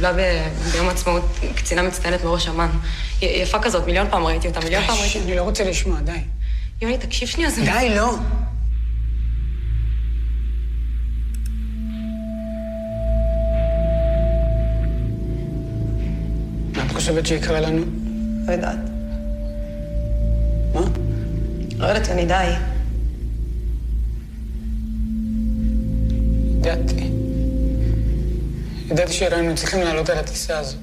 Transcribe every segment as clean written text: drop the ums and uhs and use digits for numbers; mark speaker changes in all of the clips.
Speaker 1: קיבלה ביום עצמאות קצינה מצטיינת מראש אמ"ן. יפה כזאת, מיליון פעם ראיתי אותה, מיליון פעם ראיתי.
Speaker 2: אני לא רוצה לשמוע, די.
Speaker 1: יוני, תקשיב שנייה, זה...
Speaker 2: די, לא. מה את חושבת שיקרה לנו?
Speaker 1: לא יודעת.
Speaker 2: מה?
Speaker 1: לא יודעת, יוני, די.
Speaker 2: ידעתי שהיינו צריכים לעלות על הטיסה הזו.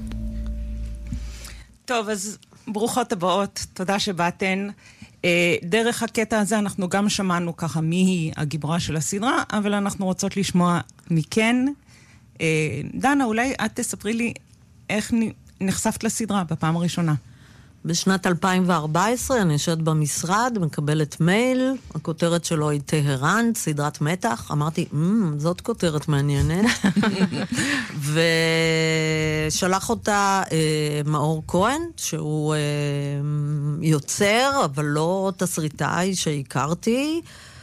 Speaker 3: טוב, אז ברוכות הבאות, תודה שבאתן. דרך הקטע הזה אנחנו גם שמענו ככה מי היא הגיבורה של הסדרה, אבל אנחנו רוצות לשמוע מכן. דנה, אולי את תספרי לי איך נחשפת לסדרה בפעם הראשונה.
Speaker 4: בשנת 2014 אני יושבת במשרד, מקבלת מייל, הכותרת שלו היא טהרן, סדרת מתח. אמרתי, זאת כותרת מעניינת. ושלח אותה מאור כהן, שהוא יוצר, אבל לא תסריטאי שהכרתי.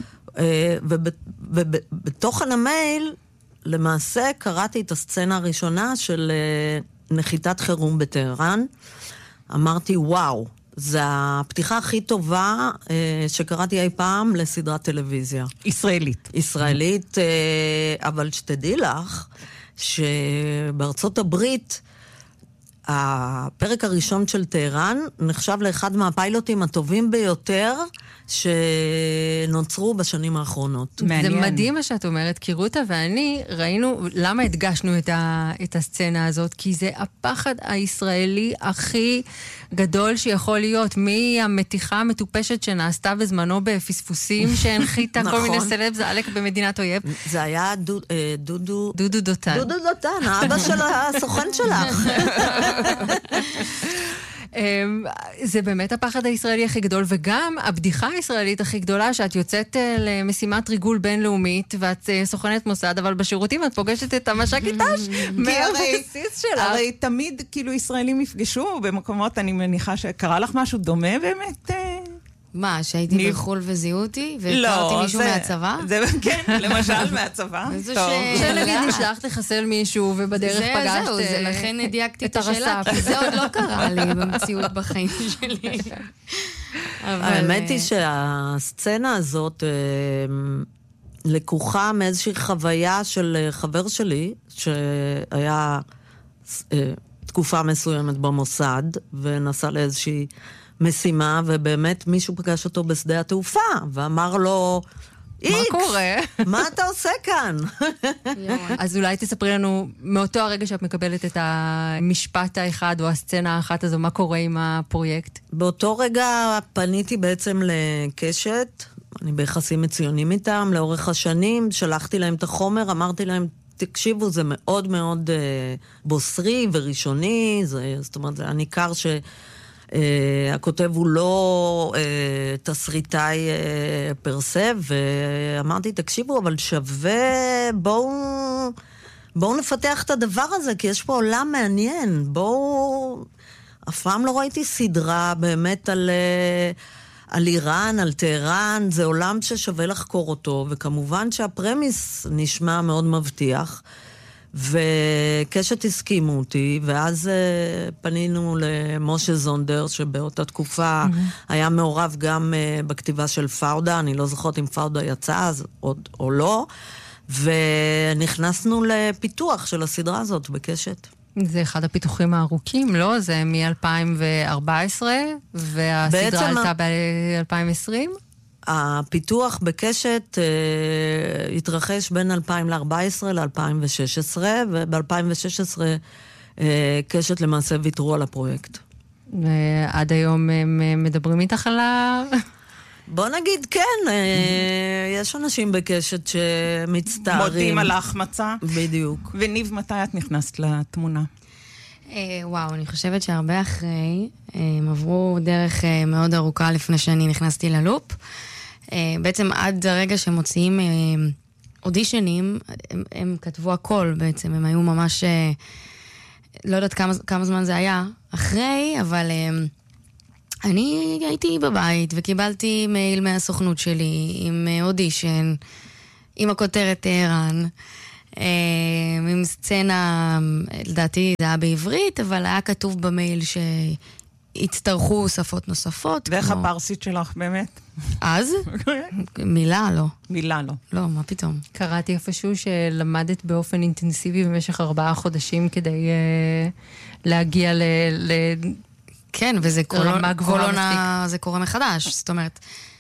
Speaker 4: ובתוכן המייל, למעשה קראתי את הסצנה הראשונה של נחיתת חירום בטהרן. אמרתי, וואו, זו הפתיחה הכי טובה שקראתי אי פעם לסדרת טלוויזיה.
Speaker 3: ישראלית.
Speaker 4: ישראלית, אבל שתדעי לך, שבארצות הברית, הפרק הראשון של טהרן נחשב לאחד מהפיילוטים הטובים ביותר שנוצרו בשנים האחרונות.
Speaker 5: מעניין. זה מדהים מה שאת אומרת, כי רותה ואני ראינו, למה הדגשנו את הסצנה הזאת? כי זה הפחד הישראלי הכי גדול שיכול להיות, מהמתיחה המטופשת שנעשתה בזמנו בפספוסים, שהנחיתה כל מיני סלב זעלק במדינת אויב.
Speaker 4: זה היה דודו
Speaker 5: דותן.
Speaker 4: דודו דותן, האבא של הסוכן שלך.
Speaker 5: זה באמת הפחד הישראלי הכי גדול, וגם הבדיחה הישראלית הכי גדולה, שאת יוצאת למשימת ריגול בינלאומית, ואת סוכנת מוסד, אבל בשירותים את פוגשת את המש"קית ת"ש מהבסיס שלך.
Speaker 3: הרי תמיד כאילו ישראלים יפגשו במקומות, אני מניחה שקרה לך משהו דומה באמת...
Speaker 6: מה, שהייתי בחול וזיהו אותי? והכרתי מישהו מהצבא?
Speaker 3: כן, למשל מהצבא.
Speaker 5: שנגיד נשלחת לחסל מישהו ובדרך פגשת...
Speaker 6: זהו, לכן הדייקתי את השאלה, כי זה עוד לא קרה לי במציאות בחיים שלי.
Speaker 4: האמת היא שהסצנה הזאת לקוחה מאיזושהי חוויה של חבר שלי, שהיה תקופה מסוימת במוסד, ונסע לאיזושהי משימה, ובאמת מישהו פגש אותו בשדה התעופה, ואמר לו,
Speaker 5: מה קורה?
Speaker 4: מה אתה עושה כאן?
Speaker 5: אז אולי תספרי לנו, מאותו הרגע שאת מקבלת את המשפט האחד, או הסצנה האחת הזו, מה קורה עם הפרויקט?
Speaker 4: באותו רגע פניתי בעצם לקשת, אני ביחסים מצוינים איתם, לאורך השנים, שלחתי להם את החומר, אמרתי להם, תקשיבו, זה מאוד מאוד בוסרי וראשוני, זאת אומרת, זה הניכר הכותב הוא לא תסריטאי פרסה, ואמרתי, תקשיבו, אבל שווה, בואו נפתח את הדבר הזה, כי יש פה עולם מעניין, בואו... אף פעם לא ראיתי סדרה באמת על איראן, על טהרן, זה עולם ששווה לחקור אותו, וכמובן שהפרמיס נשמע מאוד מבטיח, וקשת הסכימו אותי, ואז פנינו למשה זונדר, שבאותה תקופה היה מעורב גם בכתיבה של פאודה, אני לא זוכרת אם פאודה יצא אז עוד או לא, ונכנסנו לפיתוח של הסדרה הזאת בקשת.
Speaker 5: זה אחד הפיתוחים הארוכים, לא? זה מ-2014, והסדרה עלתה ב-2020?
Speaker 4: הפיתוח בקשת התרחש בין 2014 ל-2016, וב-2016 קשת למעשה ויתרו על הפרויקט.
Speaker 5: ועד היום הם מדברים איתך על ה...
Speaker 4: בוא נגיד כן, יש אנשים בקשת שמצטערים.
Speaker 3: מודים על ההחמצה.
Speaker 4: בדיוק.
Speaker 3: וניב, מתי את נכנסת לתמונה?
Speaker 6: וואו, אני חושבת שהרבה אחרי, הם עברו דרך מאוד ארוכה לפני שאני נכנסתי ללופ. בעצם עד הרגע שמוציאים אודישנים, הם כתבו הכל בעצם, הם היו ממש, לא יודעת כמה זמן זה היה אחרי, אבל אני הייתי בבית וקיבלתי מייל מהסוכנות שלי עם אודישן, עם הכותרת טהרן, עם סצנה, לדעתי זה היה בעברית, אבל היה כתוב במייל שהצטרכו שפות נוספות.
Speaker 3: ואיך הפרסית שלך באמת?
Speaker 6: אז? מילה לא.
Speaker 3: מילה לא.
Speaker 6: לא, מה פתאום?
Speaker 5: קראתי איפשהו שלמדת באופן אינטנסיבי במשך 4 חודשים כדי להגיע
Speaker 6: כן, וזה
Speaker 5: רמה גבוהה
Speaker 6: עונה, זה קורה מחדש. זאת אומרת,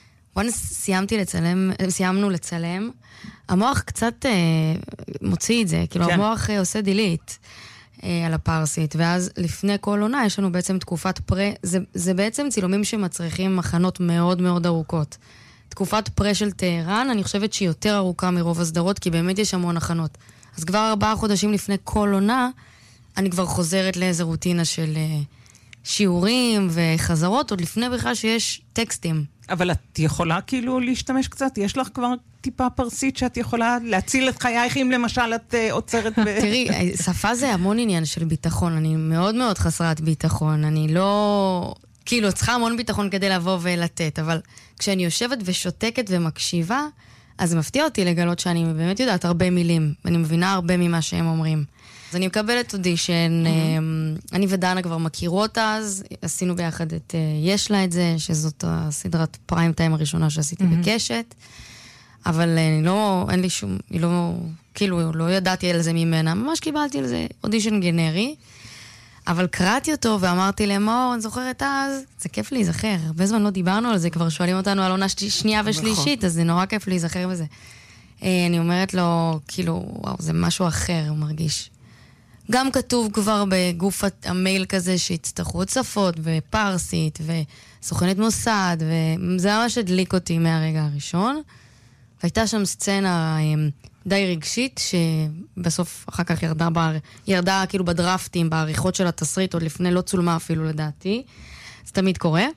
Speaker 6: סיימנו לצלם, המוח קצת מוציא את זה, כאילו המוח עושה דילית על הפרסית, ואז לפני כל עונה יש לנו בעצם תקופת פרה, זה בעצם צילומים שמצריכים מחנות מאוד מאוד ארוכות. תקופת פרה של טהרן, אני חושבת שהיא יותר ארוכה מרוב הסדרות, כי באמת יש המון הכנות. אז כבר 4 חודשים לפני כל עונה, אני כבר חוזרת לאיזו רוטינה של שיעורים וחזרות, עוד לפני בכלל שיש טקסטים.
Speaker 3: אבל את יכולה כאילו להשתמש קצת? יש לך כבר טיפה פרסית שאת יכולה להציל את חייך אם למשל את עוצרת
Speaker 6: תראי, שפה זה המון עניין של ביטחון. אני מאוד מאוד חסרת ביטחון. אני לא... כאילו, צריכה המון ביטחון כדי לבוא ולתת, אבל כשאני יושבת ושותקת ומקשיבה, אז זה מפתיע אותי לגלות שאני באמת יודעת הרבה מילים, ואני מבינה הרבה ממה שהם אומרים. אז אני מקבלת אודישן, אני ודנה כבר מכירות אז, עשינו ביחד את יש לה את זה, שזאת הסדרת פריים טיים הראשונה שעשיתי בקשת, אבל אין לי שום, כאילו לא ידעתי על זה ממנה, ממש קיבלתי על זה אודישן גנרי, אבל קראתי אותו ואמרתי להם, אני זוכרת אז, זה כיף להיזכר, הרבה זמן לא דיברנו על זה, כבר שואלים אותנו על עונה שנייה ושלישית, אז זה נורא כיף להיזכר בזה. אני אומרת לו, כאילו, וואו, זה משהו אחר, הוא מרגיש. גם כתוב כבר בגוף המייל כזה שהצטרכו עוד שפות ופרסית וסוכנת מוסד, וזה ממש הדליק אותי מהרגע הראשון. והייתה שם סצנה די רגשית, שבסוף אחר כך ירדה כאילו בדרפטים, בעריכות של התסריט, עוד לפני לא צולמה אפילו לדעתי. זה תמיד קורה.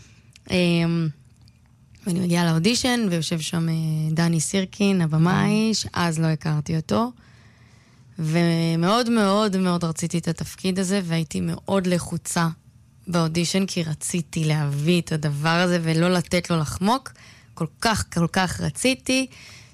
Speaker 6: ואני מגיעה לאודישן, ויושב שם דני סירקין, הבמאי, שאז לא הכרתי אותו. ומאוד מאוד מאוד רציתי את התפקיד הזה, והייתי מאוד לחוצה באודישן, כי רציתי להביא את הדבר הזה ולא לתת לו לחמוק. כל כך רציתי,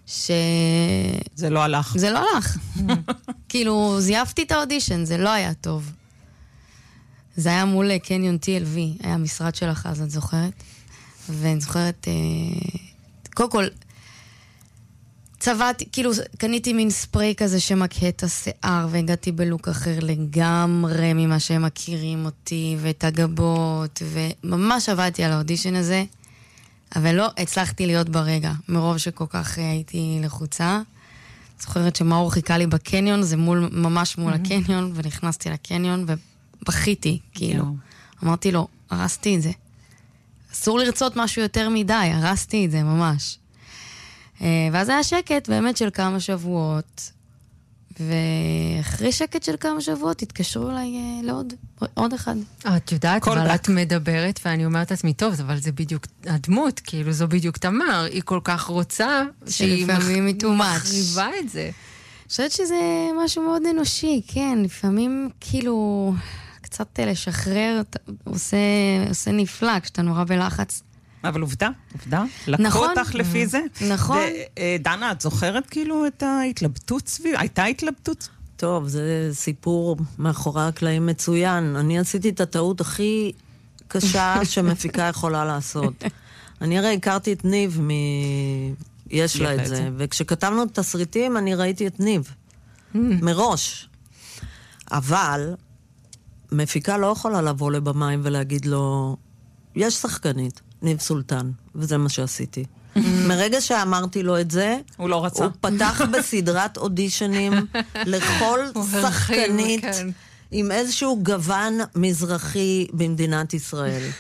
Speaker 3: זה לא הלך.
Speaker 6: זה לא הלך. כאילו, זייפתי את האודישן, זה לא היה טוב. זה היה מול קניון TLV, היה המשרד שלך אז, את זוכרת? ואני זוכרת, קודם כל, צבעתי, כאילו, קניתי מין ספרי כזה שמקהה את השיער, והגעתי בלוק אחר לגמרי ממה שהם מכירים אותי, ואת הגבות, וממש עבדתי על האודישן הזה, אבל לא הצלחתי להיות ברגע, מרוב שכל כך הייתי לחוצה. זוכרת שמאור חיכה לי בקניון, זה ממש מול הקניון, ונכנסתי לקניון, ובכיתי, כאילו. אמרתי לו, הרסתי את זה. אסור לרצות משהו יותר מדי, הרסתי את זה ממש. ואז היה שקט באמת של כמה שבועות, ואחרי שקט של כמה שבועות התקשרו אליי לעוד אחד.
Speaker 5: את יודעת, אבל את מדברת, ואני אומרת לעצמי, טוב, אבל זה בדיוק הדמות, כאילו זו בדיוק תמר, היא כל כך רוצה, שהיא מחריבה את זה.
Speaker 6: אני חושבת שזה משהו מאוד אנושי, כן, לפעמים כאילו קצת לשחרר, עושה נפלא, כשאתה נורא בלחץ.
Speaker 3: אבל עובדה. לקחו אותך לפי זה.
Speaker 6: נכון.
Speaker 3: דנה, את זוכרת כאילו את ההתלבטות סביב? הייתה התלבטות?
Speaker 4: טוב, זה סיפור מאחורי הקלעים מצוין. אני עשיתי את הטעות הכי קשה שמפיקה יכולה לעשות. אני הרי הכרתי את ניב יש לה את זה. וכשכתבנו את תסריטים, אני ראיתי את ניב. מראש. אבל מפיקה לא יכולה לבוא לבמאי ולהגיד לו, יש שחקנית. ניב סולטן, וזה מה שעשיתי. מרגע שאמרתי לו את זה,
Speaker 3: הוא לא רצה.
Speaker 4: הוא פתח בסדרת אודישנים לכל שחקנית עם איזשהו גוון מזרחי במדינת ישראל.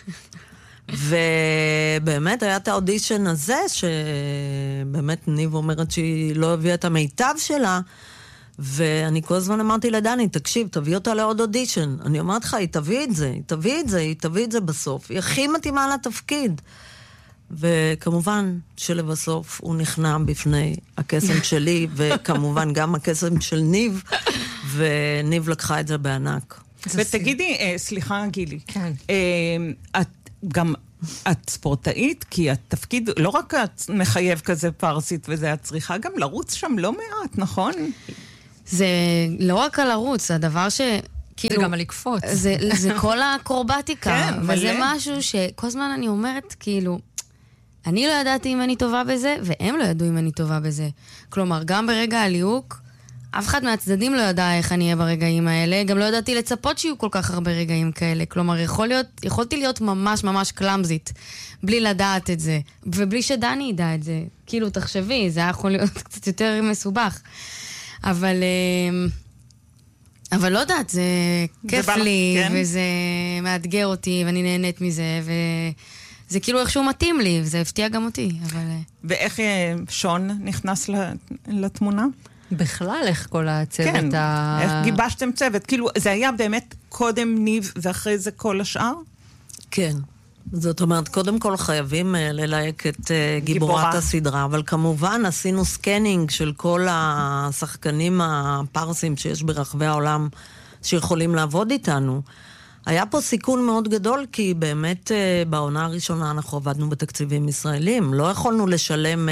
Speaker 4: ובאמת היה את האודישן הזה, שבאמת ניב אומרת שהיא לא הביאה את המיטב שלה, ואני כל הזמן אמרתי לדני, תקשיב, תביא אותה לעוד אודישן. אני אומרת לך, היא תביא את זה בסוף. היא הכי מתאימה לתפקיד. וכמובן שלבסוף הוא נכנע בפני הקסם שלי, וכמובן גם הקסם של ניב, וניב לקחה את זה בענק.
Speaker 3: ותגידי, סליחה גילי, את ספורטאית, כי התפקיד לא רק מחייב כזה פרסית, וזה את צריכה גם לרוץ שם לא מעט, נכון?
Speaker 6: זה לא רק על ערוץ, הדבר ש...
Speaker 5: זה גם על לקפוץ.
Speaker 6: זה כל הקורבטיקה.
Speaker 3: כן,
Speaker 6: וזה משהו שכל הזמן אני אומרת, כאילו, אני לא ידעתי אם אני טובה בזה, והם לא ידעו אם אני טובה בזה. כלומר, גם ברגע הליהוק, אף אחד מהצדדים לא ידע איך אני אהיה ברגעים האלה, גם לא ידעתי לצפות שיהיו כל כך הרבה רגעים כאלה. כלומר, יכולתי להיות ממש ממש קלאמזית, בלי לדעת את זה, ובלי שדני ידע את זה. כאילו, תחשבי, זה היה יכול להיות קצת יותר מסובך. אבל לא יודעת, זה כיף לי, כן? וזה מאתגר אותי, ואני נהנית מזה, וזה כאילו איכשהו מתאים לי, וזה הפתיע גם אותי. אבל...
Speaker 3: ואיך שון נכנס לתמונה?
Speaker 5: בכלל, איך כל הצוות
Speaker 3: כן, איך גיבשתם צוות? כאילו, זה היה באמת קודם ניב ואחרי זה כל השאר?
Speaker 4: כן. זאת אומרת, קודם כל חייבים ללהק את גיבורת הסדרה, אבל כמובן עשינו סקנינג של כל השחקנים הפרסים שיש ברחבי העולם שיכולים לעבוד איתנו. היה פה סיכון מאוד גדול, כי באמת בעונה הראשונה אנחנו עבדנו בתקציבים ישראלים. לא יכולנו לשלם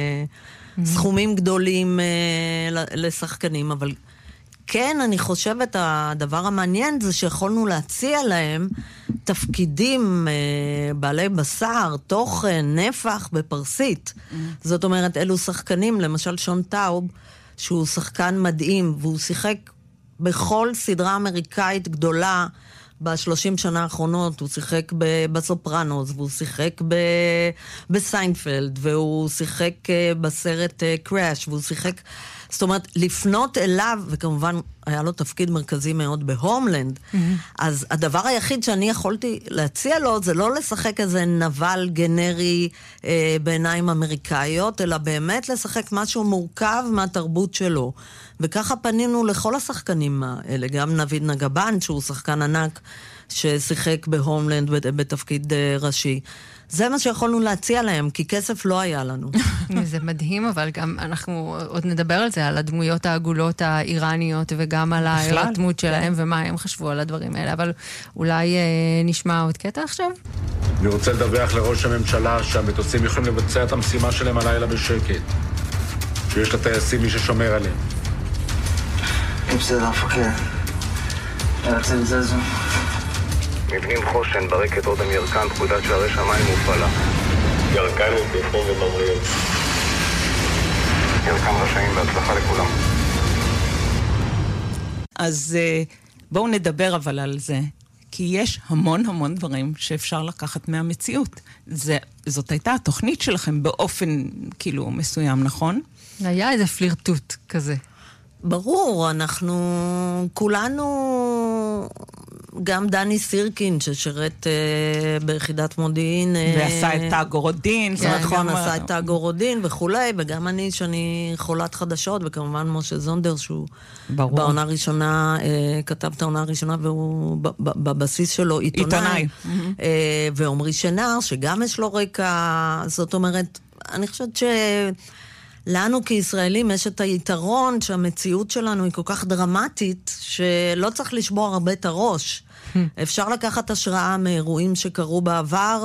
Speaker 4: סכומים גדולים לשחקנים, אבל כן, אני חושבת, הדבר המעניין זה שיכולנו להציע להם תפקידים בעלי בשר, תוכן, נפח בפרסית. זאת אומרת, אלו שחקנים, למשל שון טאוב, שהוא שחקן מדהים, והוא שיחק בכל סדרה אמריקאית גדולה ב-30 שנה האחרונות. הוא שיחק בסופרנוס, והוא שיחק בסיינפלד, והוא שיחק בסרט קראש, והוא שיחק... זאת אומרת, לפנות אליו, וכמובן היה לו תפקיד מרכזי מאוד בהומלנד, אז הדבר היחיד שאני יכולתי להציע לו, זה לא לשחק איזה נבל גנרי בעיניים אמריקאיות, אלא באמת לשחק משהו מורכב מהתרבות שלו. וככה פנינו לכל השחקנים האלה, גם נביד נגבן, שהוא שחקן ענק, ששיחק בהומלנד בתפקיד ראשי. זה מה שיכולנו להציע להם, כי כסף לא היה לנו.
Speaker 5: זה מדהים, אבל גם אנחנו עוד נדבר על זה, על הדמויות העגולות האיראניות, וגם על ההירתמות שלהם, ומה הם חשבו על הדברים האלה. אבל אולי נשמע עוד קטע עכשיו?
Speaker 7: אני רוצה לדווח לראש הממשלה שהמטוסים יכולים לבצע את המשימה שלהם הלילה בשקט. שיש לטייסים מי ששומר עליהם.
Speaker 8: בסדר, המפקד. יאללה, זזו.
Speaker 7: מבנים חושן, ברקת עוד ירקן, פקודת שערי שמיים מופעלה. ירקן ובפור ומבריות. ירקן רשאים, בהצלחה לכולם.
Speaker 3: אז בואו נדבר אבל על זה, כי יש המון המון דברים שאפשר לקחת מהמציאות. זאת הייתה התוכנית שלכם באופן כאילו מסוים, נכון?
Speaker 5: היה איזה פלירטוט כזה.
Speaker 4: ברור, אנחנו כולנו, גם דני סירקין ששירת ביחידת מודיעין.
Speaker 3: ועשה את תאגורודין.
Speaker 4: נכון, עשה את תאגורודין וכולי, וגם אני שאני חולת חדשות, וכמובן משה זונדר שהוא בעונה הראשונה, כתב את העונה הראשונה, והוא בבסיס שלו עיתונאי. ועומרי שנר, שגם יש לו רקע, זאת אומרת, אני חושבת לנו כישראלים יש את היתרון שהמציאות שלנו היא כל כך דרמטית, שלא צריך לשבור הרבה את הראש. אפשר לקחת השראה מאירועים שקרו בעבר,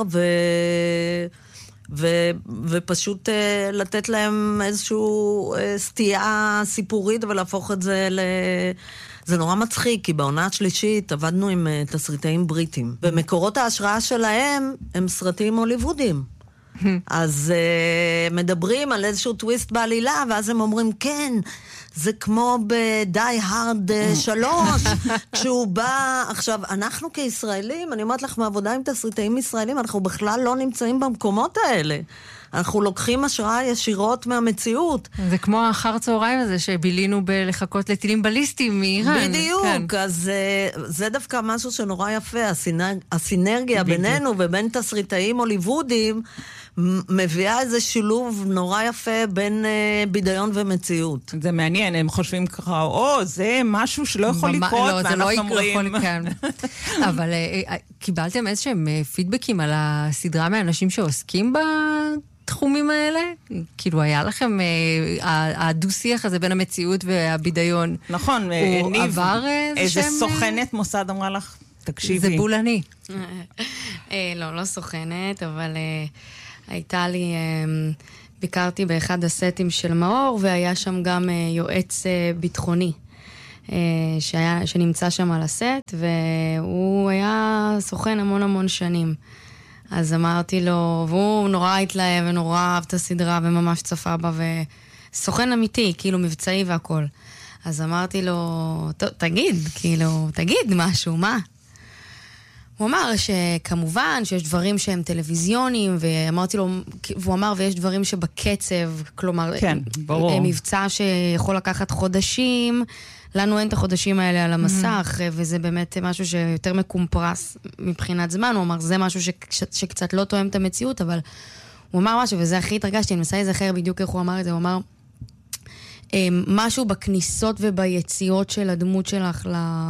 Speaker 4: ופשוט לתת להם איזשהו סטייה סיפורית, ולהפוך את זה זה נורא מצחיק, כי בעונה השלישית עבדנו עם תסריטאים בריטים. ומקורות ההשראה שלהם הם סרטים הוליוודיים. אז מדברים על איזשהו טוויסט בעלילה, ואז הם אומרים, כן, זה כמו בדי הרד 3, כשהוא בא... עכשיו, אנחנו כישראלים, אני אומרת לך, מעבודה עם תסריטאים ישראלים, אנחנו בכלל לא נמצאים במקומות האלה. אנחנו לוקחים השראה ישירות מהמציאות.
Speaker 5: זה כמו האחר צהריים הזה שבילינו בלחכות לטילים בליסטיים מאיראן.
Speaker 4: בדיוק, כן. אז זה דווקא משהו שנורא יפה, הסינרגיה בינינו ובין תסריטאים הוליוודיים, מביאה איזה שילוב נורא יפה בין בידיון ומציאות.
Speaker 3: זה מעניין, הם חושבים ככה, זה משהו שלא יכול לקרות,
Speaker 5: לא, זה לא יכול, כן. אבל קיבלתם איזשהם פידבקים על הסדרה מאנשים שעוסקים בתחומים האלה? כאילו, היה לכם הדו-שיח הזה בין המציאות והבידיון.
Speaker 3: נכון,
Speaker 5: הוא עבר
Speaker 3: איזה סוכנת מוסד אמרה לך, תקשיבי.
Speaker 5: זה בולני.
Speaker 6: לא סוכנת, אבל... הייתה לי ביקרתי באחד הסטים של מאור, והיה שם גם יועץ ביטחוני, שנמצא שם על הסט, והוא היה סוכן המון שנים. אז אמרתי לו, והוא נורא התלהב ונורא אהב את הסדרה, וממש צפה בה, וסוכן אמיתי, כאילו מבצעי והכל. אז אמרתי לו, תגיד משהו, מה? הוא אמר שכמובן שיש דברים שהם טלוויזיוניים, ואמרתי לו, והוא אמר ויש דברים שבקצב, כלומר,
Speaker 3: כן, ברור.
Speaker 6: מבצע שיכול לקחת חודשים, לנו אין את החודשים האלה על המסך, וזה באמת משהו שיותר מקומפרס מבחינת זמן. הוא אמר, זה משהו שקצת לא תואם את המציאות, אבל הוא אמר משהו, וזה הכי התרגשתי, אני מנסה להיזכר בדיוק איך הוא אמר את זה, הוא אמר, משהו בכניסות וביציאות של הדמות שלך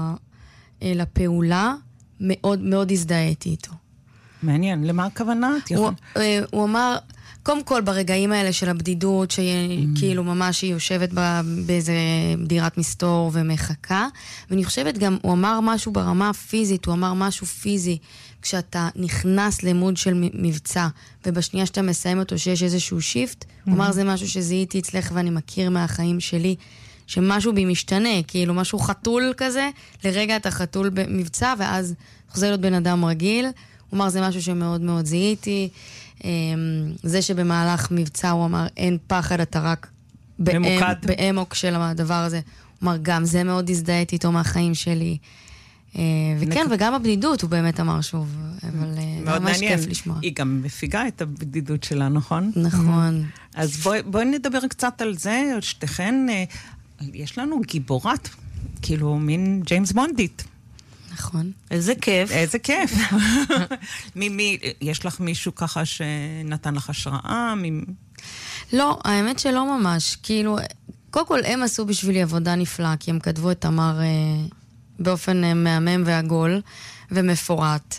Speaker 6: לפעולה, מאוד מאוד הזדהיתי איתו.
Speaker 3: מעניין, למה הכוונה?
Speaker 6: הוא אמר, קודם כל ברגעים האלה של הבדידות, שכאילו ממש היא יושבת באיזה דירת מסתור ומחכה, ואני חושבת גם, הוא אמר משהו ברמה הפיזית, הוא אמר משהו פיזי, כשאתה נכנס למוד של מבצע, ובשנייה שאתה מסיים אותו שיש איזשהו שיפט, הוא אמר זה משהו שזיהיתי אצלך ואני מכיר מהחיים שלי, שמשהו בי משתנה, כאילו משהו חתול כזה, לרגע אתה חתול במבצע, ואז חוזר להיות בן אדם רגיל. הוא אמר, זה משהו שמאוד מאוד זיהיתי. זה שבמהלך מבצע הוא אמר, אין פחד, אתה רק באמוק של הדבר הזה. הוא אמר, גם זה מאוד הזדהיתי איתו מהחיים שלי. וכן, וגם הבדידות, הוא באמת אמר שוב, אבל ממש כיף לשמוע.
Speaker 3: היא גם מפיגה את הבדידות שלה, נכון?
Speaker 6: נכון.
Speaker 3: אז בואי נדבר קצת על זה, על שתיכן. יש לנו גיבורת, כאילו מין ג'יימס בונדית.
Speaker 6: נכון.
Speaker 4: איזה כיף.
Speaker 3: איזה כיף. יש לך מישהו ככה שנתן לך השראה?
Speaker 6: לא, האמת שלא ממש. כאילו, קודם כל הם עשו בשבילי עבודה נפלאה, כי הם כתבו את תמר באופן מהמם ועגול ומפורט.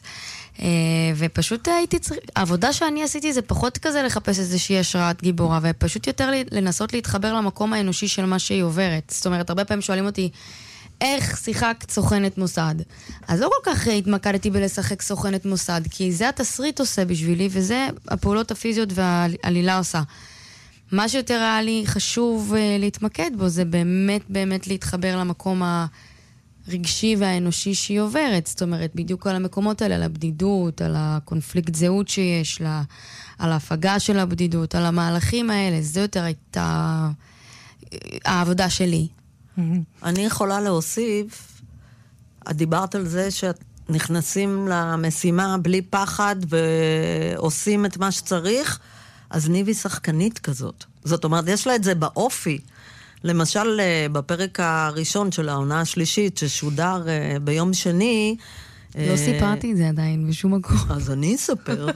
Speaker 6: ופשוט העבודה שאני עשיתי זה פחות כזה לחפש איזושהי השראת גיבורה, ופשוט יותר לנסות להתחבר למקום האנושי של מה שהיא עוברת. זאת אומרת, הרבה פעמים שואלים אותי, איך שיחקת סוכנת מוסד? אז לא כל כך התמקדתי בלשחק סוכנת מוסד, כי זה התסריט עושה בשבילי, וזה הפעולות הפיזיות והעלילה עושה. מה שיותר היה לי חשוב להתמקד בו, זה באמת להתחבר למקום הרגשי והאנושי שהיא עוברת. זאת אומרת, בדיוק על המקומות האלה, על הבדידות, על הקונפליקט זהות שיש לה, על ההפגה של הבדידות, על המהלכים האלה. זה יותר הייתה העבודה שלי.
Speaker 4: אני יכולה להוסיף, את דיברת על זה שנכנסים למשימה בלי פחד ועושים את מה שצריך, אז ניבי שחקנית כזאת. זאת אומרת, יש לה את זה באופי. למשל, בפרק הראשון של העונה השלישית, ששודר ביום שני,
Speaker 6: לא סיפרתי את זה עדיין בשום מקום.
Speaker 4: אז אני אספר.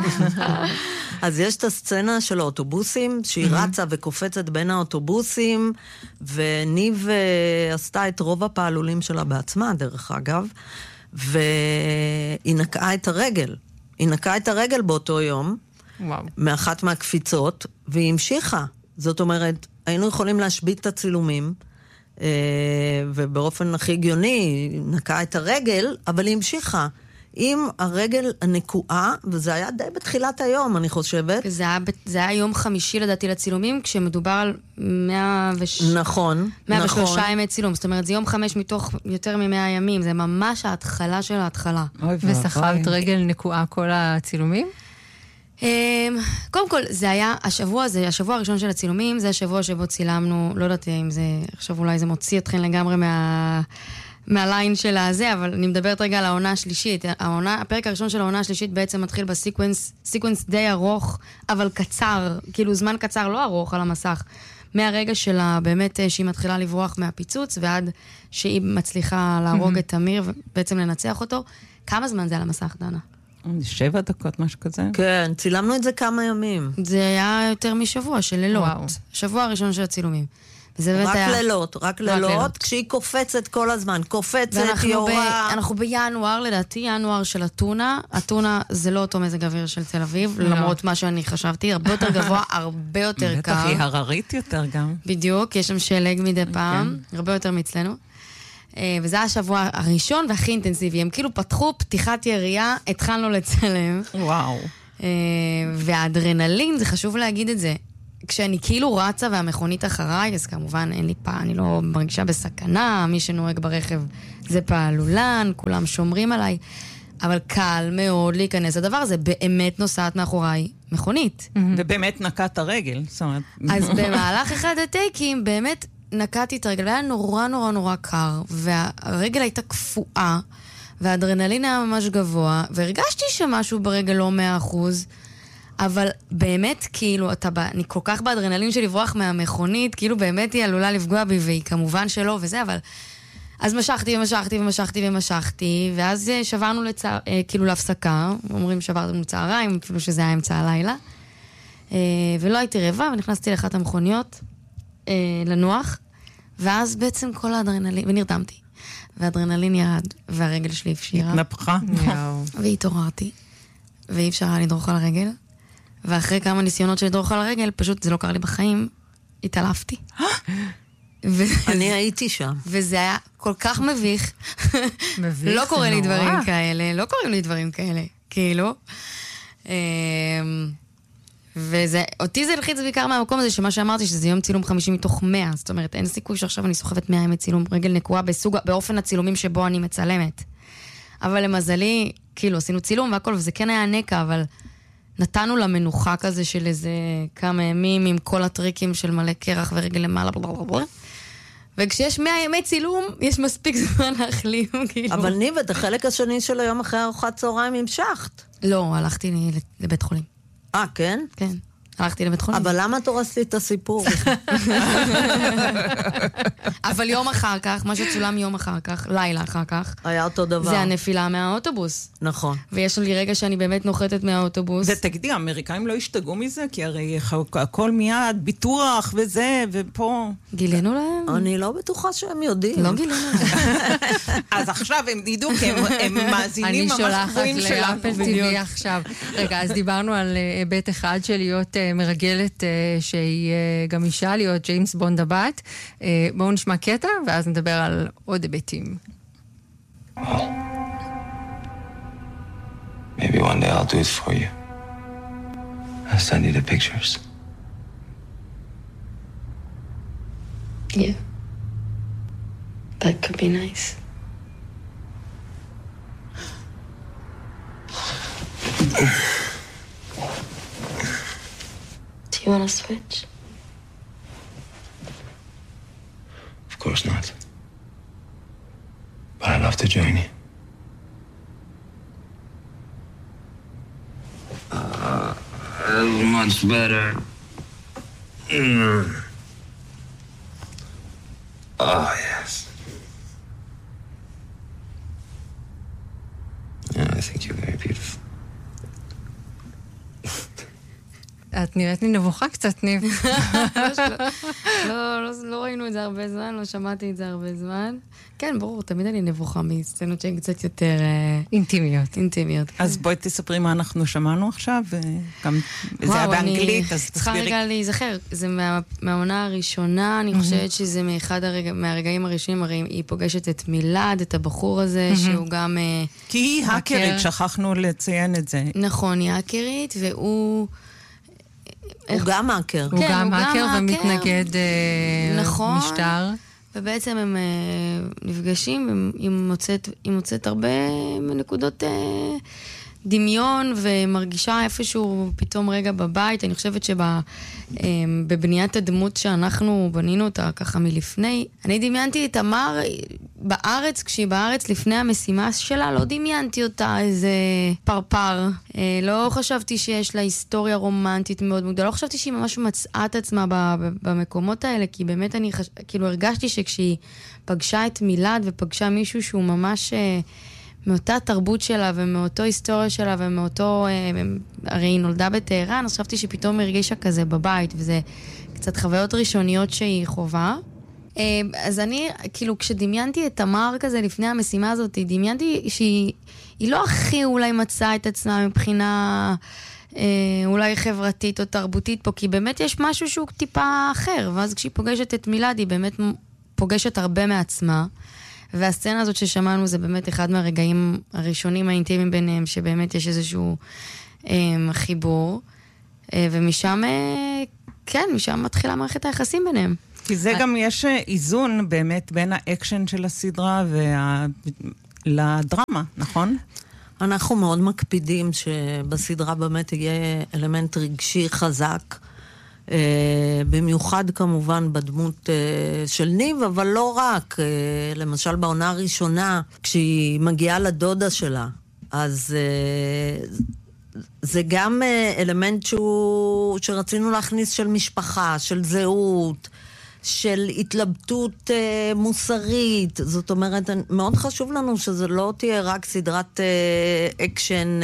Speaker 4: אז יש את הסצנה של האוטובוסים, שהיא רצה וקופצת בין האוטובוסים, וניב עשתה את רוב הפעלולים שלה בעצמה, דרך אגב, והיא נקעה את הרגל. היא נקעה את הרגל באותו יום, מאחת מהקפיצות, והיא המשיכה. זאת אומרת, היינו יכולים להשבית את הצילומים, ובאופן הכי הגיוני, נקעה את הרגל, אבל היא המשיכה. עם הרגל הנקועה, וזה היה די בתחילת היום, אני חושבת.
Speaker 6: זה היה יום חמישי לדעתי לצילומים, כשמדובר על
Speaker 4: 103
Speaker 6: ימי צילום. זאת אומרת, זה יום 5 מתוך יותר מ100 ימים. זה ממש ההתחלה של ההתחלה.
Speaker 5: ושחרת רגל נקועה כל הצילומים?
Speaker 6: קודם כל, זה היה השבוע הראשון של הצילומים, זה השבוע שבו צילמנו, לא יודעת אם זה, עכשיו אולי זה מוציא אתכן לגמרי מהליין של הזה, אבל אני מדברת רגע על העונה השלישית. הפרק הראשון של העונה השלישית בעצם מתחיל בסיקוונס די ארוך, אבל קצר, כאילו זמן קצר, לא ארוך על המסך, מהרגע שלה באמת שהיא מתחילה לברוח מהפיצוץ, ועד שהיא מצליחה להרוג את אמיר, ובעצם לנצח אותו. כמה זמן זה על המסך, דנה?
Speaker 3: 7 דקות, משהו כזה.
Speaker 4: כן, צילמנו את זה כמה ימים.
Speaker 6: זה היה יותר משבוע של לילות. שבוע הראשון של הצילומים.
Speaker 4: רק לילות, כשהיא קופצת כל הזמן, קופצת, יורה.
Speaker 6: אנחנו בינואר, לדעתי, ינואר של אתונה. אתונה זה לא אותו מזג אוויר של תל אביב, למרות מה שאני חשבתי, הרבה יותר גבוה, הרבה יותר קר.
Speaker 3: בטח היא הררית יותר גם.
Speaker 6: בדיוק, יש שם שלג מדי פעם, הרבה יותר מצלנו. וזה השבוע הראשון והכי אינטנסיבי. הם כאילו פתחו פתיחת ירייה, התחלנו לצלם.
Speaker 3: וואו.
Speaker 6: והאדרנלין, זה חשוב להגיד את זה. כשאני כאילו רצה והמכונית אחריי, אז כמובן אין לי אני לא מרגישה בסכנה, מי שנוהג ברכב זה פעלולן, כולם שומרים עליי, אבל קל מאוד להיכנס לדבר הזה, באמת נוסעת מאחוריי מכונית.
Speaker 3: ובאמת נקעת הרגל, זאת אומרת.
Speaker 6: אז במהלך אחד הטייקים, באמת נקעתי את הרגל, והיה נורא נורא נורא קר, והרגל הייתה קפואה, והאדרנלין היה ממש גבוה, והרגשתי שמשהו ברגל לא 100%, אבל באמת, כאילו, אני כל כך באדרנלין של לברוח מהמכונית, כאילו באמת היא עלולה לפגוע בי, והיא כמובן שלא וזה, אבל... אז משכתי, ואז שברנו כאילו להפסקה, אומרים שברנו צהריים, אפילו שזה היה אמצע הלילה, ולא הייתי רבע, ונכנסתי לאחת המכוניות לנוח, ואז בעצם כל האדרנלין, ונרדמתי, והאדרנלין ירד, והרגל שלי הפשירה.
Speaker 3: התנפחה.
Speaker 6: והתעוררתי, ואי אפשר היה לדרוך על הרגל, ואחרי כמה ניסיונות של לדרוך על הרגל, פשוט זה לא קרה לי בחיים, התעלפתי.
Speaker 4: אני הייתי שם.
Speaker 6: וזה היה כל כך מביך. לא קורה לי דברים כאלה, לא קוראים לי דברים כאלה, כאילו. אותי זה הלחיץ בעיקר מהמקום הזה, שמה שאמרתי, שזה יום צילום 50 מתוך 100, זאת אומרת, אין סיכוי שעכשיו אני סוחבת 100 עם צילום רגל נקועה באופן הצילומים שבו אני מצלמת. אבל למזלי, כאילו, עשינו צילום והכל, וזה כן היה נקע, אבל נתנו למנוחה כזה של איזה כמה ימים, עם כל הטריקים של מלא קרח ורגל למעלה, וכשיש 100 ימי צילום, יש מספיק זמן להחלים, כאילו.
Speaker 4: אבל ניב, את החלק השני של היום אחרי ארוחת צהריים המשכת.
Speaker 6: לא, הלכתי לבית חולים.
Speaker 4: כן?
Speaker 6: כן. הלכתי לבית חולים.
Speaker 4: אבל למה תורס לי את הסיפור?
Speaker 6: אבל יום אחר כך, מה שצולם יום אחר כך, לילה אחר כך,
Speaker 4: היה אותו דבר.
Speaker 6: זה הנפילה מהאוטובוס.
Speaker 4: נכון.
Speaker 6: ויש לי רגע שאני באמת נוחתת מהאוטובוס.
Speaker 3: ותגידי, האמריקאים לא השתגעו מזה? כי הרי הכל מיד, ביטוח וזה, ופה...
Speaker 6: גילינו להם?
Speaker 4: אני לא בטוחה שהם יודעים.
Speaker 6: לא גילינו להם.
Speaker 3: אז עכשיו הם ידעו, כי הם מאזינים ממש קבועים שלנו.
Speaker 5: אני שולחת לאפל TV עכשיו. רגע, אז דיברנו על היבט אחד של להיות מרגלת שהיא גם אישה, להיות ג'יימס בונד הבת. בואו נשמע קטע, ואז נדבר על עוד היבטים.
Speaker 8: Maybe one day I'll do it for you. I'll send you the pictures.
Speaker 6: Yeah. That could be nice. Do you want to switch?
Speaker 8: Of course not. But I'd love to join you. That's much better. Oh, yes. Yeah, I think you're very beautiful.
Speaker 5: את נראית לי נבוכה קצת, ניב.
Speaker 6: לא ראינו את זה הרבה זמן, לא שמעתי את זה הרבה זמן. כן, ברור, תמיד אני נבוכה מסצנות שהן קצת יותר... אינטימיות.
Speaker 3: אז בואי תספרי מה אנחנו שמענו עכשיו, וגם זה היה באנגלית, אז
Speaker 6: צריכה
Speaker 3: תסבירי.
Speaker 6: רגע להיזכר, זה מהעונה הראשונה, אני חושבת שזה מהרגעים הראשונים, הרי היא פוגשת את מילד, את הבחור הזה, שהוא גם...
Speaker 3: כי היא האקרית, שכחנו לציין את זה.
Speaker 6: נכון, היא האקרית, והוא...
Speaker 4: הוא גם האקר.
Speaker 5: הוא גם האקר ומתנגד משטר.
Speaker 6: ובעצם הם נפגשים, היא מוצאת הרבה נקודות דמיון, ומרגישה איפשהו פתאום רגע בבית. אני חושבת שבבניית הדמות שאנחנו בנינו אותה ככה מלפני, אני דמיינתי את תמר בארץ, כשהיא בארץ לפני המשימה שלה, לא דמיינתי אותה איזה פרפר. לא חשבתי שיש לה היסטוריה רומנטית מאוד גדולה, לא חשבתי שהיא ממש מצאה את עצמה במקומות האלה, כי באמת אני כאילו הרגשתי שכשהיא פגשה את מילד ופגשה מישהו שהוא ממש... מאותה תרבות שלה ומאותו היסטוריה שלה ומאותו, הרי היא נולדה בטהרן, אז חשבתי שפתאום הרגישה כזה בבית, וזה קצת חוויות ראשוניות שהיא חובה. אז אני, כאילו, כשדמיינתי את תמר כזה לפני המשימה הזאת, דמיינתי שהיא לא הכי אולי מצאה את עצמה מבחינה אולי חברתית או תרבותית פה, כי באמת יש משהו שהוא טיפה אחר, ואז כשהיא פוגשת את מילד, היא באמת פוגשת הרבה מעצמה, והסצנה הזאת ששמענו זה באמת אחד מהרגעים הראשונים האינטימיים ביניהם, שבאמת יש איזשהו חיבור. ומשם, כן, משם מתחילה מערכת היחסים ביניהם.
Speaker 3: כי זה גם יש איזון באמת בין האקשן של הסדרה לדרמה, נכון?
Speaker 4: אנחנו מאוד מקפידים שבסדרה באמת יהיה אלמנט רגשי חזק, במיוחד כמובן בדמות של ניב, אבל לא רק. למשל בעונה הראשונה, כשהיא מגיעה לדודה שלה, אז זה גם אלמנט שרצינו להכניס של משפחה, של זהות, של התלבטות מוסרית. זאת אומרת, מאוד חשוב לנו שזה לא תהיה רק סדרת אקשן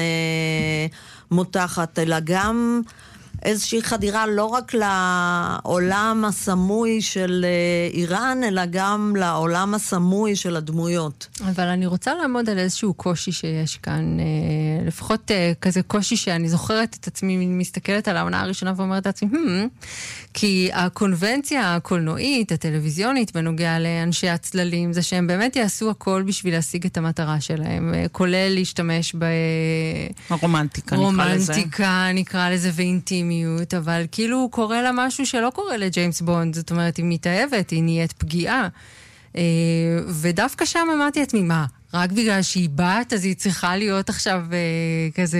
Speaker 4: מותחת, אלא גם איזושהי חדירה לא רק לעולם הסמוי של איראן, אלא גם לעולם הסמוי של הדמויות.
Speaker 5: אבל אני רוצה לעמוד על איזשהו קושי שיש כאן, לפחות כזה קושי שאני זוכרת את עצמי, מסתכלת על העונה הראשונה ואומרת לעצמי, כי הקונבנציה הקולנועית, הטלוויזיונית, בנוגע לאנשי הצללים, זה שהם באמת יעשו הכל בשביל להשיג את המטרה שלהם, כולל להשתמש
Speaker 3: ברומנטיקה,
Speaker 5: נקרא לזה, ואינטימיות, אבל כאילו קורה לה משהו שלא קורה לג'יימס בונד, זאת אומרת, היא מתאהבת, היא נהיית פגיעה, ודווקא שם אמרתי לעצמי, מה? רק בגלל שהיא בת, אז היא צריכה להיות עכשיו כזה,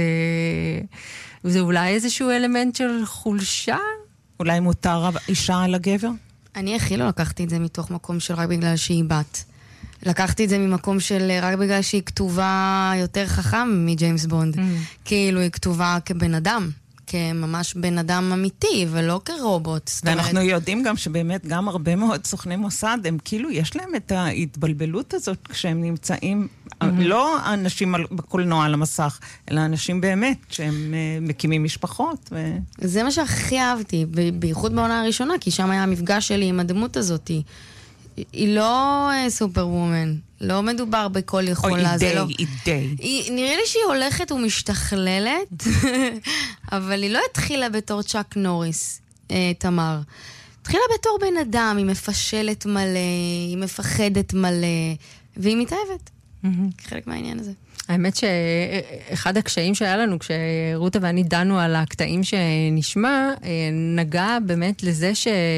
Speaker 5: זה אולי איזשהו אלמנט של חולשה?
Speaker 3: אולי מותר אישה על הגבר?
Speaker 6: אני הכי לא לקחתי את זה מתוך מקום של רק בגלל שהיא בת. לקחתי את זה ממקום של רק בגלל שהיא כתובה יותר חכם מג'יימס בונד. כאילו היא כתובה כבן אדם. כממש בן אדם אמיתי, ולא כרובוט.
Speaker 3: ואנחנו יודעים גם שבאמת גם הרבה מאוד סוכני מוסד, הם כאילו, יש להם את ההתבלבלות הזאת כשהם נמצאים, לא אנשים בקולנוע על המסך, אלא אנשים באמת שהם מקימים משפחות.
Speaker 6: זה מה שהכי אהבתי, בייחוד בעונה הראשונה, כי שם היה המפגש שלי עם הדמות הזאת. היא לא סופר וומן. לא מדובר בכל יכולה, זה לא... נראה לי שהיא הולכת ומשתכללת, אבל היא לא התחילה בתור צ'אק נוריס, תמר. התחילה בתור בן אדם, היא מפשלת מלא, היא מפחדת מלא, והיא מתאהבת. חלק מהעניין הזה.
Speaker 5: האמת שאחד הקשיים שהיה לנו, כשרותה ואני דנו על הקטעים שנשמע, נגע באמת לזה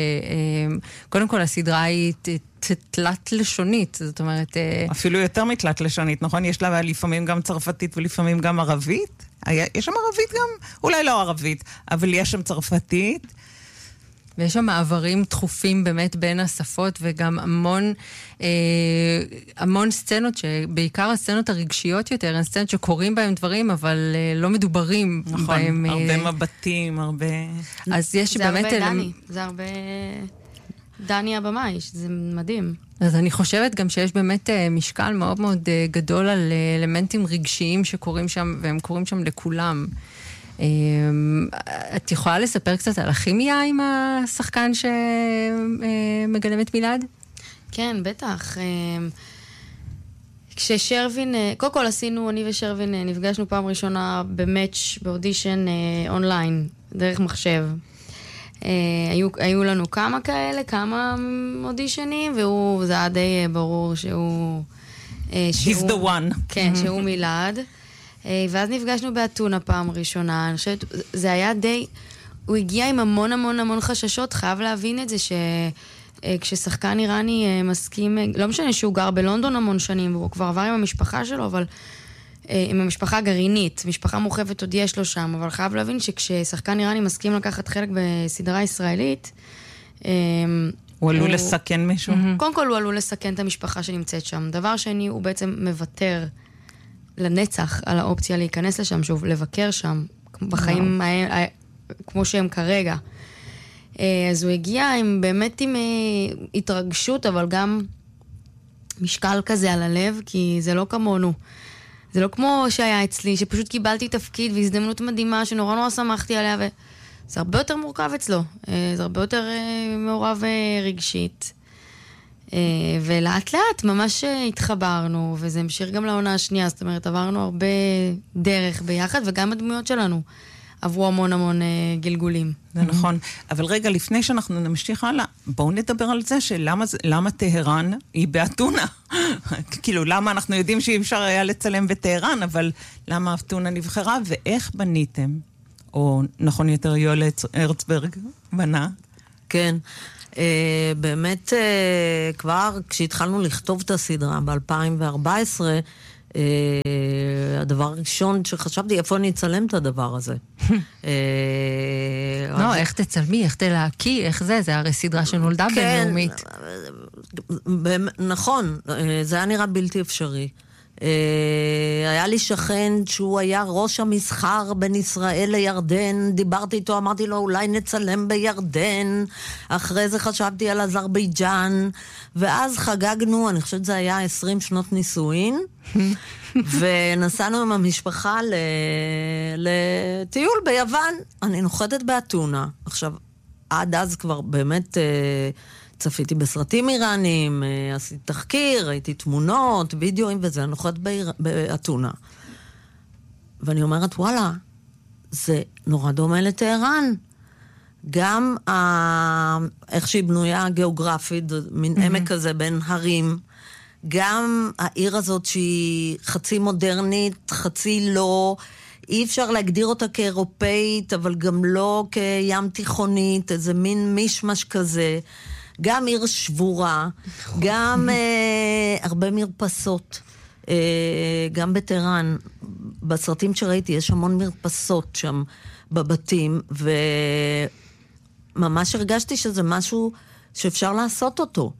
Speaker 5: שקודם כל הסדרה היא תלת לשונית, זאת אומרת...
Speaker 3: אפילו יותר מתלת לשונית, נכון? יש לה לפעמים גם צרפתית ולפעמים גם ערבית. יש שם ערבית גם, אולי לא ערבית, אבל יש שם צרפתית.
Speaker 5: ויש שם מעברים תחופים באמת בין השפות, וגם המון סצנות, שבעיקר הסצנות הרגשיות יותר, הן סצנות שקוראים בהם דברים, אבל לא מדוברים
Speaker 3: נכון,
Speaker 5: בהם.
Speaker 3: נכון, הרבה מבטים, הרבה...
Speaker 5: אז יש
Speaker 6: זה
Speaker 5: באמת...
Speaker 6: הרבה דני, זה הרבה... דני הבמאי, זה מדהים.
Speaker 5: אז אני חושבת גם שיש באמת משקל מאוד מאוד גדול על אלמנטים רגשיים שקורים שם, והם קורים שם לכולם. את יכולה לספר קצת על הכימיה עם השחקן שמגלם את מילד?
Speaker 6: כן, בטח. כששרווין, קודם כל עשינו, אני ושרווין נפגשנו פעם ראשונה במאץ' באודישן אונליין, דרך מחשב. היו לנו כמה כאלה, כמה אודישנים, זה היה די ברור שהוא...
Speaker 3: He's the one.
Speaker 6: כן, שהוא מילד. ואז נפגשנו באתונה פעם ראשונה. אני חושבת, זה היה די... הוא הגיע עם המון המון המון חששות, חייב להבין את זה כששחקן איראני מסכים... לא משנה שהוא גר בלונדון המון שנים, והוא כבר עבר עם המשפחה שלו, אבל... עם המשפחה הגרעינית, משפחה מורחבת עוד יש לו שם, אבל חייב להבין שכששחקן איראני מסכים לקחת חלק בסדרה ישראלית...
Speaker 3: הוא עלול לסכן מישהו?
Speaker 6: קודם כל הוא עלול לסכן את המשפחה שנמצאת שם. דבר שני, הוא בעצם מוותר לנצח על האופציה להיכנס לשם, שוב, לבקר שם, בחיים כמו שהם כרגע. אז הוא הגיע באמת עם התרגשות, אבל גם משקל כזה על הלב, כי זה לא כמונו. זה לא כמו שהיה אצלי, שפשוט קיבלתי תפקיד והזדמנות מדהימה, שנורא נורא שמחתי עליה, וזה הרבה יותר מורכב אצלו. זה הרבה יותר מעורב רגשית. ולאט לאט ממש התחברנו, וזה המשיך גם לעונה השנייה, זאת אומרת, עברנו הרבה דרך ביחד, וגם הדמויות שלנו עברו המון המון גלגולים.
Speaker 3: זה נכון. אבל רגע, לפני שאנחנו נמשיך הלאה, בואו נדבר על זה שלמה טהרן היא באתונה. כאילו, למה אנחנו יודעים שאי אפשר היה לצלם בטהרן, אבל למה אתונה נבחרה, ואיך בניתם או נכון יותר יואל הרצברג בנה.
Speaker 4: כן. באמת, כבר כשהתחלנו לכתוב את הסדרה ב-2014, הדבר הראשון שחשבתי, איפה אני אצלם את הדבר הזה?
Speaker 5: לא, איך תצלמי, איך תלהקי, איך זה? זה הרי סדרה שנולדה בינלאומית.
Speaker 4: נכון, זה היה נראה בלתי אפשרי. היה לי שכן שהוא היה ראש המסחר בין ישראל לירדן, דיברתי איתו, אמרתי לו אולי נצלם בירדן, אחרי זה חשבתי על אזרבייג'אן, ואז חגגנו, אני חושבת זה היה 20 שנות נישואין, ונסענו עם המשפחה לטיול ביוון. אני נוחתת באתונה. עכשיו, עד אז כבר באמת צפיתי בסרטים איראנים, עשיתי תחקיר, ראיתי תמונות, וידאוים וזה, אני נוחת באתונה. ואני אומרת, וואלה, זה נורא דומה לטהרן. גם איך שהיא בנויה גיאוגרפית, מין עמק כזה בין הרים, גם העיר הזאת שהיא חצי מודרנית, חצי לא, אי אפשר להגדיר אותה כאירופאית, אבל גם לא כים תיכונית, איזה מין מישמש כזה. גם עיר שבורה, גם הרבה מרפסות, גם בטהרן. בסרטים שראיתי יש המון מרפסות שם בבתים, וממש הרגשתי שזה משהו שאפשר לעשות אותו.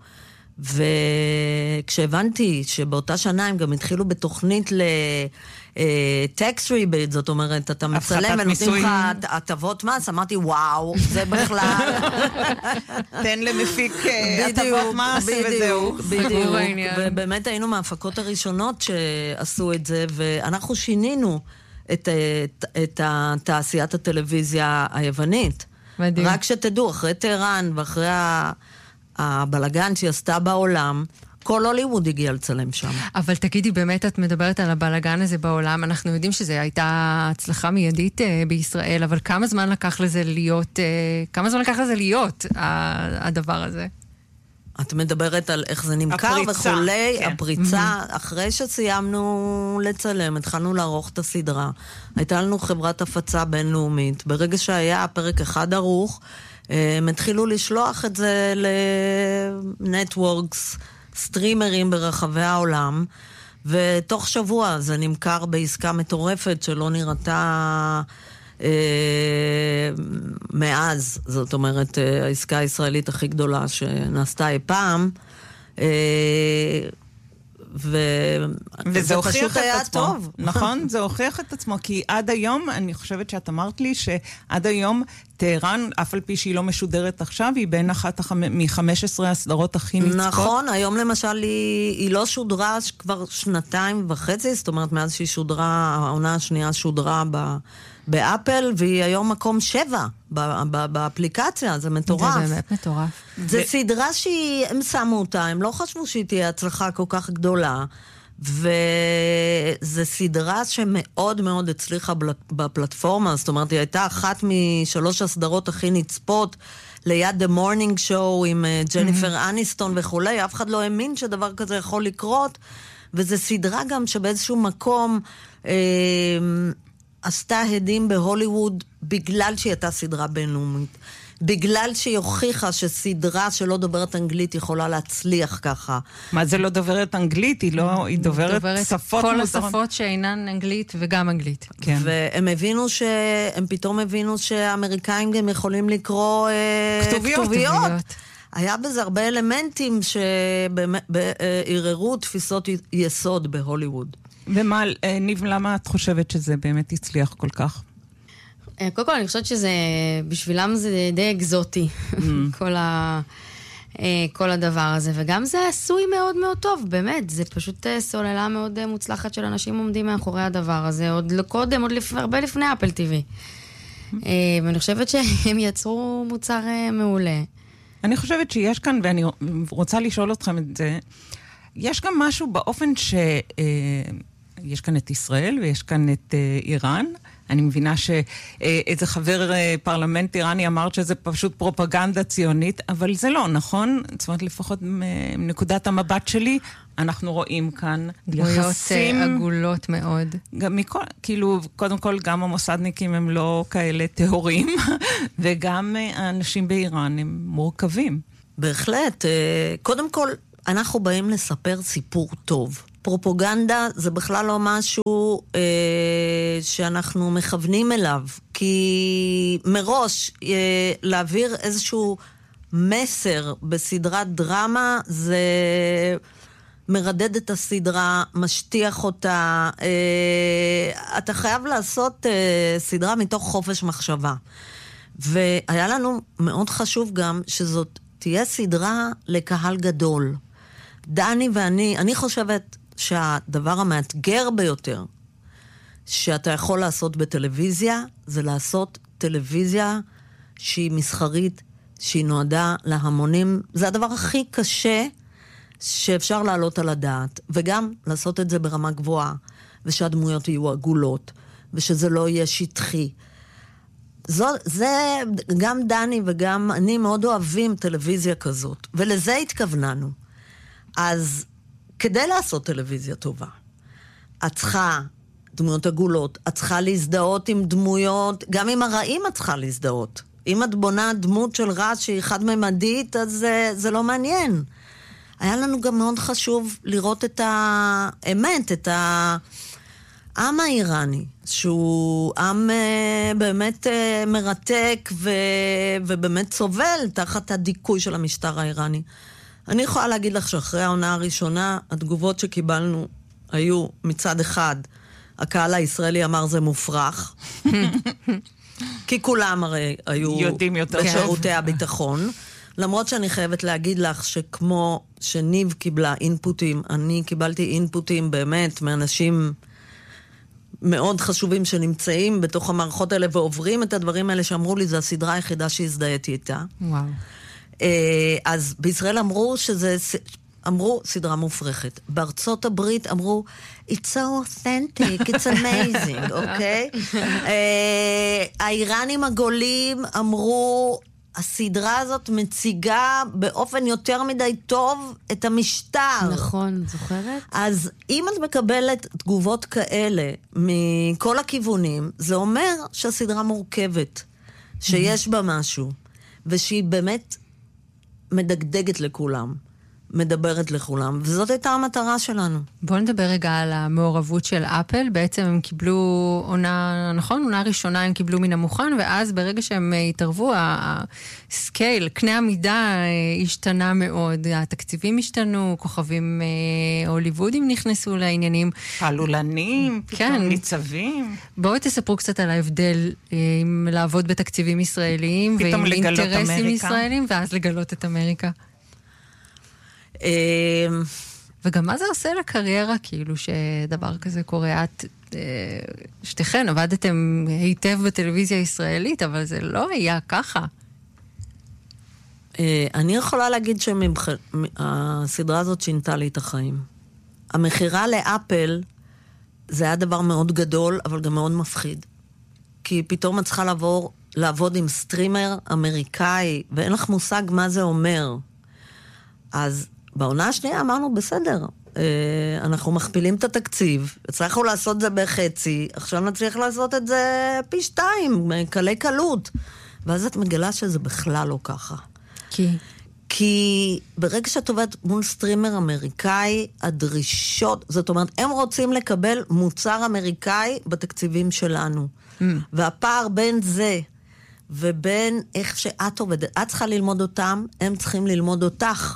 Speaker 4: וכשהבנתי שבאותה שנה הם גם התחילו בתוכנית טקס ריבייט, זאת אומרת, אתה מצלם ונותנים לך הטבות מס, אמרתי, וואו, זה בכלל.
Speaker 3: תן למפיק הטבות מס וזהו.
Speaker 4: בדיוק, ובאמת היינו מההפקות הראשונות שעשו את זה, ואנחנו שינינו את תעשיית הטלוויזיה היוונית. רק שתדעו, אחרי טהרן ואחרי הבלגן שהיא עשתה בעולם, כל הוליווד הגיע לצלם שם.
Speaker 5: אבל תגידי, באמת את מדברת על הבלגן הזה בעולם, אנחנו יודעים שזו הייתה הצלחה מיידית בישראל, אבל כמה זמן לקח לזה להיות, הדבר הזה?
Speaker 4: את מדברת על איך זה נמכר וכולי, כן. הפריצה, אחרי שסיימנו לצלם, התחלנו לערוך את הסדרה, הייתה לנו חברת הפצה בינלאומית, ברגע שהיה פרק אחד ערוך, הם התחילו לשלוח את זה לנטוורקס, סטרימרים ברחבי העולם, ותוך שבוע זה נמכר בעסקה מטורפת שלא נראתה מאז, זאת אומרת, העסקה הישראלית הכי גדולה שנעשתה אי פעם,
Speaker 3: וזה הוכיח את עצמו.
Speaker 4: טוב.
Speaker 3: נכון, זה הוכיח את עצמו, כי עד היום, אני חושבת שאת אמרת לי, שעד היום טהרן, אף על פי שהיא לא משודרת עכשיו, היא בין אחת מ-15 הסדרות הכי נצפות.
Speaker 4: נכון, היום למשל היא לא שודרה כבר 2.5, זאת אומרת, מאז שהיא שודרה, העונה השנייה שודרה באפל, והיא היום מקום 7 באפליקציה, זה מטורף.
Speaker 5: זה באמת מטורף.
Speaker 4: זה סדרה הם שמו אותה, הם לא חשבו שהיא תהיה הצלחה כל כך גדולה, וזה סדרה שמאוד מאוד הצליחה בפלטפורמה, זאת אומרת, היא הייתה אחת משלוש הסדרות הכי נצפות, ליד The Morning Show עם ג'ניפר אניסטון וכולי, אף אחד לא האמין שדבר כזה יכול לקרות, וזה סדרה גם שבאיזשהו מקום עשתה הדים בהוליווד בגלל שהיא הייתה סדרה בינלאומית. בגלל שהיא הוכיחה שסדרה שלא דוברת אנגלית יכולה להצליח ככה.
Speaker 3: מה זה לא דוברת אנגלית? היא דוברת שפות.
Speaker 5: כל השפות שאינן אנגלית וגם אנגלית.
Speaker 3: כן.
Speaker 4: והם פתאום הבינו שהאמריקאים גם יכולים לקרוא כתוביות. היה בזה הרבה אלמנטים שערערו תפיסות יסוד בהוליווד.
Speaker 3: ומה, ניב, למה את חושבת שזה באמת הצליח כל כך?
Speaker 6: קודם כל, אני חושבת שזה, בשבילם זה די אקזוטי, כל הדבר הזה, וגם זה עשוי מאוד מאוד טוב, באמת, זה פשוט סוללה מאוד מוצלחת של אנשים עומדים מאחורי הדבר הזה, עוד קודם, הרבה לפני אפל TV. ואני חושבת שהם יצרו מוצר מעולה.
Speaker 3: אני חושבת שיש כאן, ואני רוצה לשאול אתכם את זה, יש גם משהו באופן יש כאן את ישראל ויש כאן את איראן, אני מבינה שאיזה חבר פרלמנט איראני אמר שזה פשוט פרופגנדה ציונית, אבל זה לא, נכון? זאת אומרת, לפחות מנקודת המבט שלי, אנחנו רואים כאן יחסים
Speaker 5: עגולות מאוד.
Speaker 3: גם מכל, כאילו, קודם כל, גם המוסדניקים הם לא כאלה טהורים, וגם האנשים באיראן הם מורכבים.
Speaker 4: בהחלט. קודם כל, אנחנו באים לספר סיפור טוב. פרופגנדה זה בכלל לא משהו שאנחנו מכוונים אליו, כי מראש להעביר איזשהו מסר בסדרת דרמה זה מרדד את הסדרה, משטיח אותה. אתה חייב לעשות סדרה מתוך חופש מחשבה. והיה לנו מאוד חשוב גם שזאת תהיה סדרה לקהל גדול. דני ואני, אני חושבת שהדבר המאתגר ביותר שאתה יכול לעשות בטלוויזיה, זה לעשות טלוויזיה שהיא מסחרית, שהיא נועדה להמונים. זה הדבר הכי קשה שאפשר לעלות על הדעת, וגם לעשות את זה ברמה גבוהה, ושהדמויות יהיו עגולות, ושזה לא יהיה שטחי. זה גם דני וגם אני מאוד אוהבים טלוויזיה כזאת, ולזה התכווננו. אז כדי לעשות טלוויזיה טובה, את צריכה דמויות עגולות, את צריכה להזדהות עם דמויות, גם עם הרעים את צריכה להזדהות. אם את בונה דמות של רע שהיא חד-ממדית, אז זה לא מעניין. היה לנו גם מאוד חשוב לראות את האמת, את העם האיראני, שהוא עם באמת מרתק ובאמת סובל תחת הדיכוי של המשטר האיראני. אני יכולה להגיד לך שאחרי העונה הראשונה, התגובות שקיבלנו היו מצד אחד, הקהל הישראלי אמר זה מופרך, כי כולם הרי היו בשירותי הביטחון, למרות שאני חייבת להגיד לך שכמו שניב קיבלה אינפוטים, אני קיבלתי אינפוטים באמת מאנשים מאוד חשובים שנמצאים בתוך המערכות האלה ועוברים את הדברים האלה שאמרו לי, זה הסדרה היחידה שהזדהיתי איתה.
Speaker 5: וואו.
Speaker 4: אז בישראל אמרו סדרה מופרכת. בארצות הברית אמרו, it's so authentic, it's amazing, אוקיי? האיראנים הגולים אמרו, הסדרה הזאת מציגה באופן יותר מדי טוב את המשטר.
Speaker 6: נכון, זוכרת?
Speaker 4: אז אם את מקבלת תגובות כאלה מכל הכיוונים, זה אומר שהסדרה מורכבת, שיש בה משהו, ושהיא באמת מדגדגת לכולם, מדברת לכולם, וזאת הייתה המטרה שלנו.
Speaker 5: בואו נדבר רגע על המעורבות של אפל. בעצם הם קיבלו עונה, נכון? עונה ראשונה הם קיבלו מן המוכן, ואז ברגע שהם התערבו, הסקייל, קנה המידה השתנה מאוד. התקציבים השתנו, כוכבים הוליוודים נכנסו לעניינים.
Speaker 3: פעלולנים, פתאום ניצבים.
Speaker 5: בואו תספרו קצת על ההבדל עם לעבוד בתקציבים ישראליים, ועם אינטרסים ישראלים, ואז לגלות את אמריקה. וגם מה זה עושה לקריירה, כאילו שדבר כזה קורה? שתיכן, עבדתם היטב בטלוויזיה הישראלית, אבל זה לא היה ככה.
Speaker 4: אני יכולה להגיד שהסדרה הזאת שינתה לי את החיים. המחירה לאפל זה היה דבר מאוד גדול, אבל גם מאוד מפחיד. כי פתאום את צריכה לעבוד עם סטרימר אמריקאי, ואין לך מושג מה זה אומר. אז בעונה השנייה אמרנו, בסדר, אנחנו מכפילים את התקציב, הצלחנו לעשות זה בחצי, עכשיו נצליח לעשות את זה פי 2, קלי קלות. ואז את מגלה שזה בכלל לא ככה. כי ברגע שאת עובדת מול סטרימר אמריקאי, הדרישות, זאת אומרת, הם רוצים לקבל מוצר אמריקאי בתקציבים שלנו. והפער בין זה ובין איך שאת עובדת, את צריכה ללמוד אותם, הם צריכים ללמוד אותך.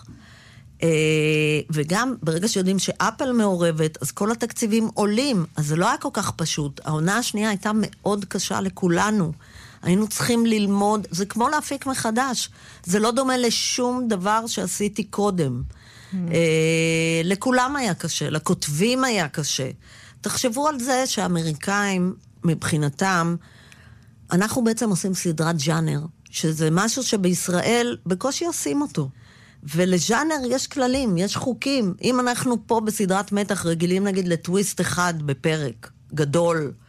Speaker 4: וגם ברגע שיודעים שאפל מעורבת, אז כל התקציבים עולים, אז זה לא היה כל כך פשוט. העונה השנייה הייתה מאוד קשה לכולנו. היינו צריכים ללמוד, זה כמו להפיק מחדש. זה לא דומה לשום דבר שעשיתי קודם. לכולם היה קשה, לכותבים היה קשה. תחשבו על זה שהאמריקאים, מבחינתם, אנחנו בעצם עושים סדרת ג'אנר, שזה משהו שבישראל בקושי עושים אותו. ולז'אנר יש כללים, יש חוקים. אם אנחנו פה בסדרת מתח רגילים נגיד לטוויסט אחד בפרק גדול,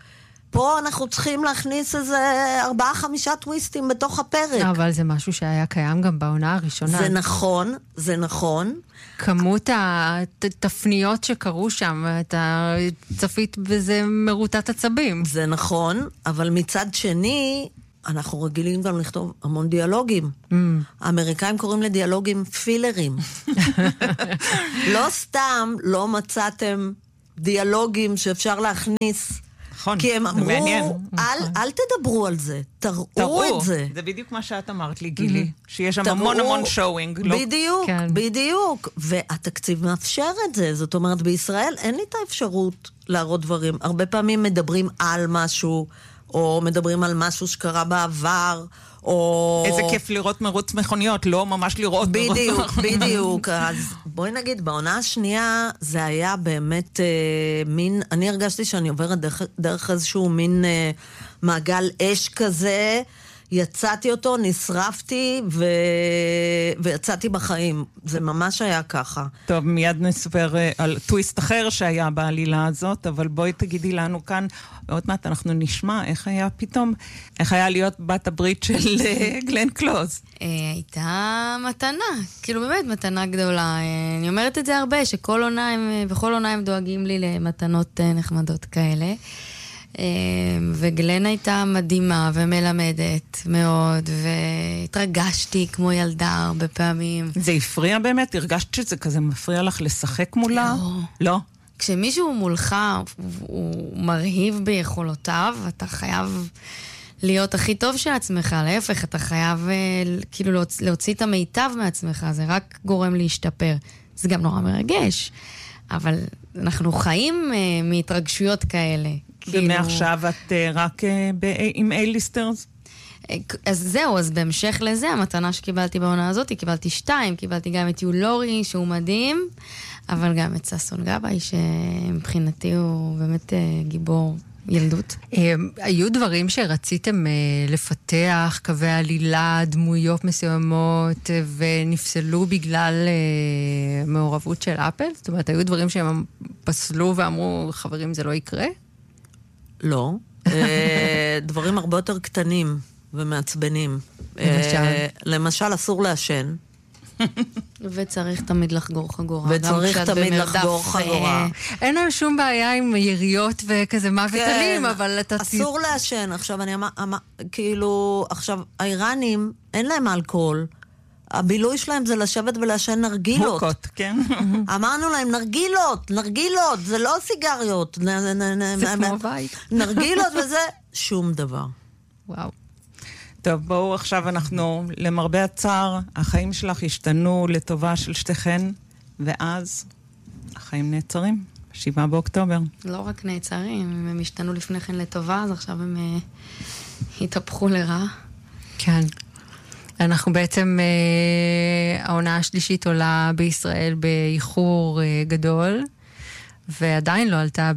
Speaker 4: פה אנחנו צריכים להכניס איזה 4-5 טוויסטים בתוך הפרק.
Speaker 5: אבל זה משהו שהיה קיים גם בעונה הראשונה.
Speaker 4: זה נכון.
Speaker 5: כמות התפניות שקרו שם, אתה צפית בזה מרוטת עצבים.
Speaker 4: זה נכון, אבל מצד שני, אנחנו רגילים גם לכתוב המון דיאלוגים. האמריקאים קוראים לדיאלוגים פילרים. לא סתם לא מצאתם דיאלוגים שאפשר להכניס.
Speaker 3: נכון,
Speaker 4: כי הם אמרו,
Speaker 3: מעניין.
Speaker 4: אל תדברו על זה, תראו את זה.
Speaker 3: זה בדיוק מה שאת אמרת לי, גילי. שיש שם המון שואוינג.
Speaker 4: בדיוק. והתקציב מאפשר את זה. זאת אומרת, בישראל אין לי את האפשרות להראות דברים. הרבה פעמים מדברים על משהו, או מדברים על משהו שקרה בעבר, או...
Speaker 3: איזה כיף לראות מרוץ מכוניות, לא ממש לראות מרוץ מכוניות.
Speaker 4: בדיוק. אז בואי נגיד, בעונה השנייה זה היה באמת מין, אני הרגשתי שאני עוברת דרך איזשהו מין מעגל אש כזה, יצאתי אותו, נשרפתי ויצאתי בחיים. זה ממש היה ככה.
Speaker 3: טוב, מיד נספר על טוויסט אחר שהיה בעלילה הזאת, אבל בואי תגידי לנו כאן, עוד מעט אנחנו נשמע איך היה פתאום, איך היה להיות בת הברית של גלן קלוז.
Speaker 6: הייתה מתנה, כאילו באמת מתנה גדולה. אני אומרת את זה הרבה, שבכל עונה הם דואגים לי למתנות נחמדות כאלה. וגלן הייתה מדהימה ומלמדת מאוד, והתרגשתי כמו ילדה הרבה פעמים.
Speaker 3: זה הפריע באמת? הרגשת שזה כזה מפריע לך לשחק מולה? לא.
Speaker 6: כשמישהו מולך הוא מרהיב ביכולותיו, אתה חייב להיות הכי טוב של עצמך, להפך, אתה חייב כאילו להוציא את המיטב מעצמך, זה רק גורם להשתפר. זה גם נורא מרגש, אבל אנחנו חיים מהתרגשויות כאלה.
Speaker 3: ומעכשיו את רק עם A-ליסטרס?
Speaker 6: אז זהו, אז בהמשך לזה, המתנה שקיבלתי בעונה הזאת, קיבלתי 2, קיבלתי גם את יולורי, שהוא מדהים, אבל גם את ססון גבאי, שמבחינתי הוא באמת גיבור ילדות.
Speaker 5: היו דברים שרציתם לפתח, קווי עלילה, דמויות מסוימות, ונפסלו בגלל מעורבות של אפל? זאת אומרת, היו דברים שהם פסלו ואמרו, חברים, זה לא יקרה?
Speaker 4: לא. דברים הרבה יותר קטנים ומעצבנים. למשל, אסור לעשן.
Speaker 6: וצריך תמיד לחגור חגורה.
Speaker 5: אין לנו שום בעיה עם יריות וכזה מוות אלים, אבל אתה...
Speaker 4: אסור לעשן. עכשיו, כאילו, עכשיו, האיראנים, אין להם אלכוהול. הבילוי שלהם זה לשבת ולעשן נרגילות.
Speaker 3: הוקות, כן.
Speaker 4: אמרנו להם, נרגילות, זה לא סיגריות.
Speaker 5: זה כמו בית.
Speaker 4: נרגילות וזה, שום דבר.
Speaker 5: וואו.
Speaker 3: טוב, בואו עכשיו אנחנו, למרבה הצער, החיים שלך השתנו לטובה של שתיכן, ואז החיים נעצרים, 7 באוקטובר.
Speaker 6: לא רק נעצרים, הם השתנו לפני כן לטובה, אז עכשיו הם התהפכו לרעה.
Speaker 5: כן. אנחנו בעצם, העונה השלישית עולה בישראל באיחור גדול, ועדיין לא עלתה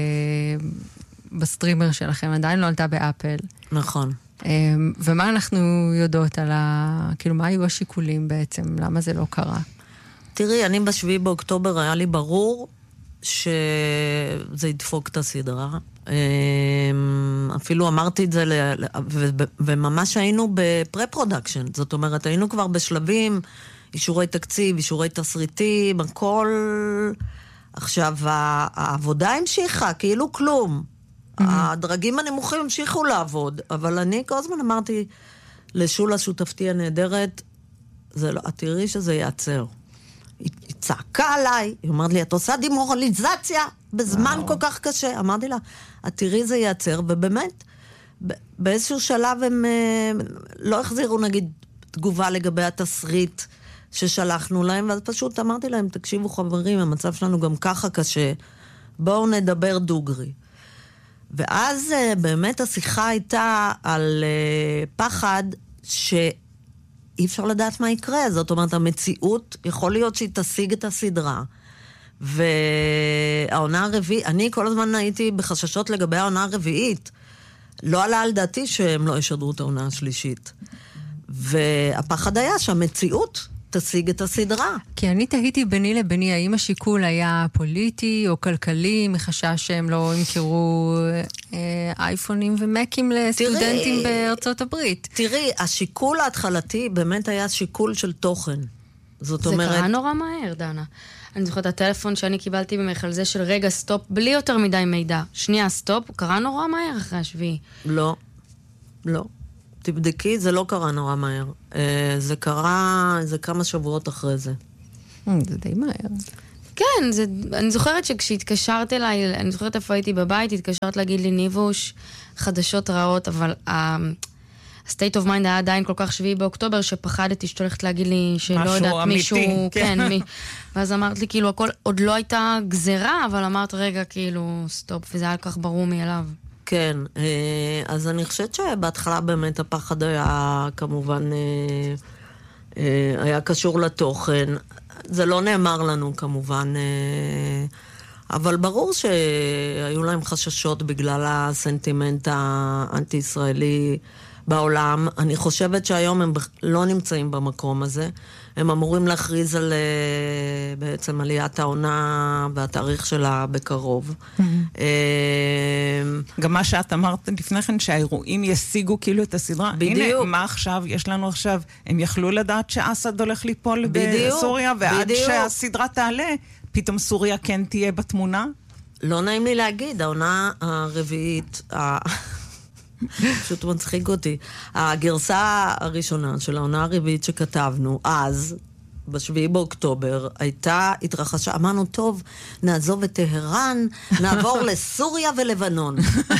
Speaker 5: בסטרימר שלכם, עדיין לא עלתה באפל.
Speaker 4: נכון.
Speaker 5: ומה אנחנו יודעות על כאילו, מה היו השיקולים בעצם? למה זה לא קרה?
Speaker 4: תראי, אני ב7 באוקטובר היה לי ברור שזה ידפוק את הסדרה. אפילו אמרתי את זה, וממש היינו בפרה-פרודקשן. זאת אומרת, היינו כבר בשלבים, אישורי תקציב, אישורי תסריטים, הכל... עכשיו, העבודה המשיכה, כאילו כלום. הדרגים הנמוכים המשיכו לעבוד, אבל אני כל הזמן אמרתי לשולה, שותפתי הנהדרת, את תראי שזה ייעצר. היא צעקה עליי, היא אומרת לי, את עושה דימורליזציה בזמן כל כך קשה. אמרתי לה, את תראי זה ייעצר, ובאמת, באיזשהו שלב הם לא החזירו, נגיד, תגובה לגבי התסריט ששלחנו להם, ואז פשוט אמרתי להם, תקשיבו חברים, המצב שלנו גם ככה קשה, בואו נדבר דוגרי. ואז באמת השיחה הייתה על פחד שאי אפשר לדעת מה יקרה. זאת אומרת, המציאות יכול להיות שהיא תשיג את הסדרה. והעונה הרביעית, אני כל הזמן הייתי בחששות לגבי העונה הרביעית. לא עלה על דעתי שהם לא ישדרו את העונה השלישית. והפחד היה שהמציאות תשיג את הסדרה.
Speaker 5: כי אני תהיתי ביני לביני, האם השיקול היה פוליטי או כלכלי, מחשש שהם לא ימכרו אייפונים ומקים לסטודנטים בארצות הברית.
Speaker 4: תראי, השיקול ההתחלתי באמת היה שיקול של תוכן. זאת אומרת...
Speaker 6: זה קרה נורא מהר, דנה. אני זוכרת, הטלפון שאני קיבלתי ממך על זה של רגע סטופ, בלי יותר מדי מידע. שנייה סטופ, הוא קרה נורא מהר אחרי השביעי.
Speaker 4: לא, לא. תבדקי, זה לא קרה נורא מהר. זה קרה, זה כמה שבועות אחרי זה.
Speaker 5: זה די מהר.
Speaker 6: כן, אני זוכרת שכשהתקשרת אליי, אני זוכרת איפה הייתי בבית, התקשרת להגיד לי ניבוש, חדשות רעות, אבל ה-state of mind היה עדיין כל כך 7 באוקטובר, שפחדתי שהולכת להגיד לי שלא יודעת מישהו... כן, ואז אמרת לי, כאילו, הכל עוד לא הייתה גזרה, אבל אמרת, רגע, כאילו, סטופ, וזה היה כל כך ברור מאליו.
Speaker 4: כן, אז אני חושבת שבהתחלה באמת הפחד היה כמובן, היה קשור לתוכן. זה לא נאמר לנו כמובן, אבל ברור שהיו להם חששות בגלל הסנטימנט האנטי-ישראלי בעולם. אני חושבת שהיום הם לא נמצאים במקום הזה. הם אמורים להכריז על בעצם עליית העונה והתאריך שלה בקרוב.
Speaker 3: גם מה שאת אמרת לפני כן, שהאירועים ישיגו כאילו את הסדרה.
Speaker 4: בדיוק.
Speaker 3: הנה, מה עכשיו? יש לנו עכשיו, הם יכלו לדעת שאסד הולך ליפול בסוריה, ועד שהסדרה תעלה, פתאום סוריה כן תהיה בתמונה?
Speaker 4: לא נעים לי להגיד, העונה הרביעית... פשוט מצחיק אותי. הגרסה הראשונה של העונה הרביעית שכתבנו, אז, ב7 באוקטובר, הייתה התרחשה, אמרנו, טוב, נעזוב את טהרן, נעבור לסוריה ולבנון.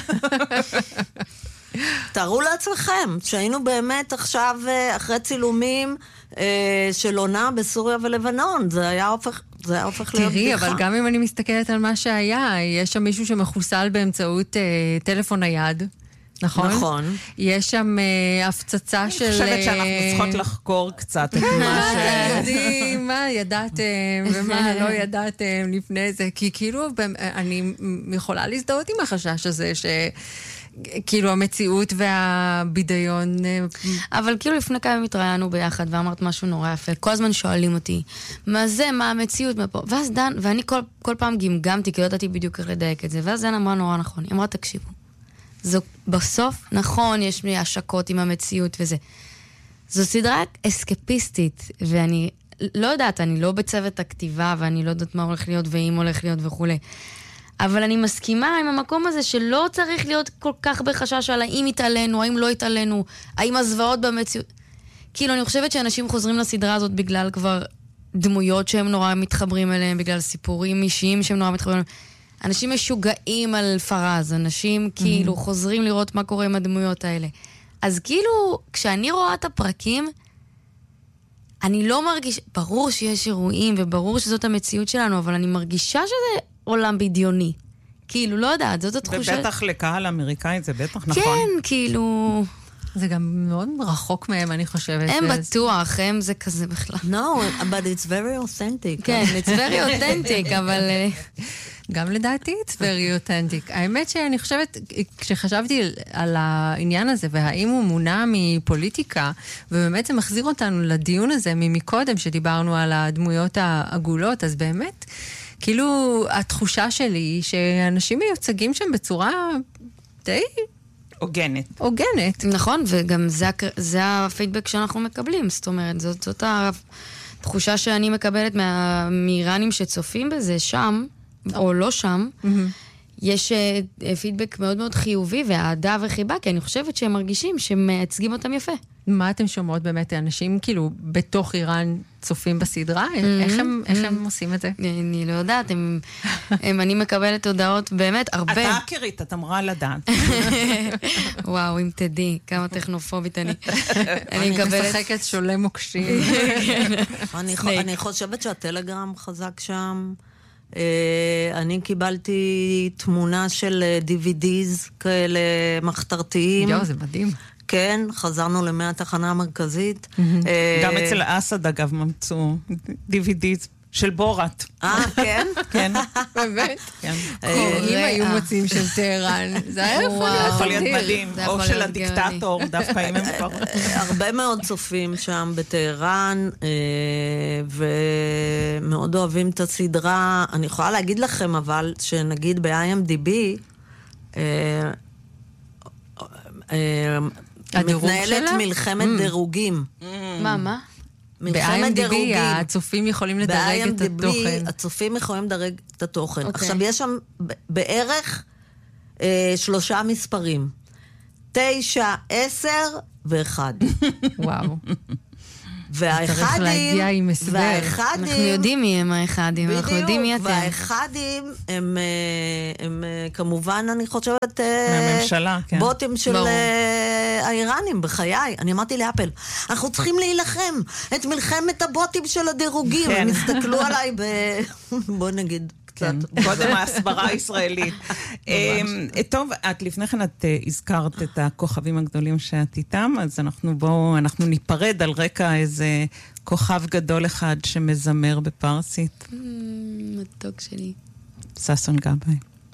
Speaker 4: תארו לעצמכם, שהיינו באמת עכשיו, אחרי צילומים של עונה בסוריה ולבנון, זה היה הופך להיות בדיחה.
Speaker 5: תראי, אבל גם אם אני מסתכלת על מה שהיה, יש שם מישהו שמחוסל באמצעות טלפון נייד. נכון?
Speaker 4: נכון.
Speaker 5: יש שם הפצצה של...
Speaker 3: אני חושבת שאנחנו צריכות לחקור קצת את מה
Speaker 5: מה ידעתם ומה לא ידעתם לפני זה, כי כאילו אני יכולה להזדהות עם החשש הזה כאילו המציאות והבידיון...
Speaker 6: אבל כאילו לפני כמה התראיינו ביחד ואמרת משהו נורא יפה. כל הזמן שואלים אותי, מה זה, מה המציאות, מה פה? ואז דן, ואני כל פעם גמגמתי, כי לא ידעתי בדיוק איך לדייק את זה, ואז דן אמרה נורא נכון. היא אמרה, תקשיבו. זו בסוף, נכון, יש לי השקות עם המציאות וזה. זו סדרה אסקפיסטית, ואני לא יודעת, אני לא בצוות הכתיבה, ואני לא יודעת מה הולך להיות ואם הולך להיות וכו'. אבל אני מסכימה עם המקום הזה שלא צריך להיות כל כך בחשש על האם יתעלנו, האם לא יתעלנו, האם הזוועות במציאות. כאילו, אני חושבת שאנשים חוזרים לסדרה הזאת בגלל כבר דמויות שהם נורא מתחברים אליהם, בגלל סיפורים אישיים שהם נורא מתחברים אליהם. אנשים משוגעים על פרז, אנשים כאילו חוזרים לראות מה קורה עם הדמויות האלה. אז כאילו, כשאני רואה את הפרקים, אני לא מרגיש... ברור שיש אירועים, וברור שזאת המציאות שלנו, אבל אני מרגישה שזה עולם בדיוני. כאילו, לא יודעת, זאת התחושה...
Speaker 3: ובטח לקהל אמריקאי זה בטח, נכון?
Speaker 6: כן, כאילו...
Speaker 5: זה גם מאוד רחוק מהם, אני חושבת.
Speaker 6: הם בטוח, הם זה כזה בכלל.
Speaker 4: No, but it's very authentic.
Speaker 6: כן, it's very authentic, אבל...
Speaker 5: גם לדעתי it's very authentic. האמת שאני חושבת, כשחשבתי על העניין הזה, והאם הוא מונע מפוליטיקה, ובאמת זה מחזיר אותנו לדיון הזה ממקודם, שדיברנו על הדמויות העגולות, אז באמת, כאילו, התחושה שלי היא שאנשים מיוצגים שם בצורה די... הוגנת.
Speaker 6: נכון, וגם זה הפידבק שאנחנו מקבלים. זאת אומרת, זאת התחושה שאני מקבלת מאיראנים שצופים בזה שם, או לא שם. יש פידבק מאוד מאוד חיובי והאהדה וחיבה, כי אני חושבת שהם מרגישים שמייצגים אותם יפה.
Speaker 5: מה אתם שומעות באמת? אנשים כאילו בתוך איראן צופים בסדרה? איך הם עושים את זה?
Speaker 6: אני לא יודעת, אני מקבלת הודעות באמת הרבה...
Speaker 3: אתה אקרית, את אמרה לדעת.
Speaker 6: וואו, אם תדעי, כמה טכנופובית אני.
Speaker 5: אני משחקת שולה מוקשים.
Speaker 4: אני חושבת שהטלגרם חזק שם. אני קיבלתי תמונה של DVDs כאלה מחתרתיים.
Speaker 5: יו, זה מדהים.
Speaker 4: כן, חזרנו למאה התחנה המרכזית.
Speaker 3: גם אצל אסד, אגב, ממצאו DVDs של בורת.
Speaker 4: כן?
Speaker 3: כן.
Speaker 5: באמת?
Speaker 3: כן.
Speaker 5: אם היו מוצאים של טהרן, זה היה
Speaker 3: יכול להיות מדהים.
Speaker 6: זה
Speaker 3: או
Speaker 6: יכול
Speaker 3: של
Speaker 6: להיות
Speaker 3: הדיקטטור, דווקא אם הם כבר...
Speaker 4: הרבה מאוד צופים שם בטהרן, ומאוד אוהבים את הסדרה. אני יכולה להגיד לכם, אבל, שנגיד ב-IMDb, מתנהלת מלחמת דירוגים.
Speaker 6: מה?
Speaker 4: מלחמת דירוגים.
Speaker 5: הצופים יכולים לדרג את התוכן.
Speaker 4: הצופים יכולים לדרג את התוכן. עכשיו, יש שם בערך 3 מספרים. 9, 10 ו-1.
Speaker 5: וואו.
Speaker 4: צריך
Speaker 5: להגיע עם הסבר.
Speaker 6: אנחנו יודעים מי הם האחדים, אנחנו יודעים מי אתם.
Speaker 4: והאחדים הם כמובן, אני חושבת,
Speaker 3: מהממשלה, כן.
Speaker 4: בוטים של האיראנים, בחיי. אני אמרתי לאפל, אנחנו צריכים להילחם את מלחמת הבוטים של הדירוגים. הם הסתכלו עליי בוא נגיד...
Speaker 3: קודם ההסברה הישראלית. טוב, לפני כן את הזכרת את הכוכבים הגדולים שאת איתם, אז אנחנו ניפרד על רקע איזה כוכב גדול אחד שמזמר בפרסית.
Speaker 6: מתוק שלי.
Speaker 3: ששון גבאי.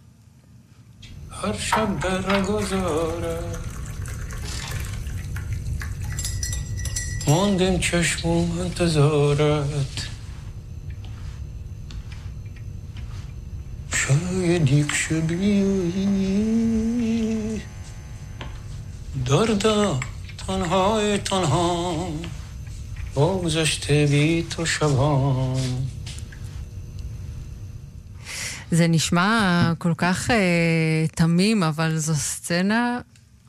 Speaker 2: هر شب برگذارد ماندیم چشمم انتظارت شاید یک شبیه‌ای دردم تنهای تنها بگذشته بی تو شبان.
Speaker 5: זה נשמע כל כך תמים, אבל זו סצנה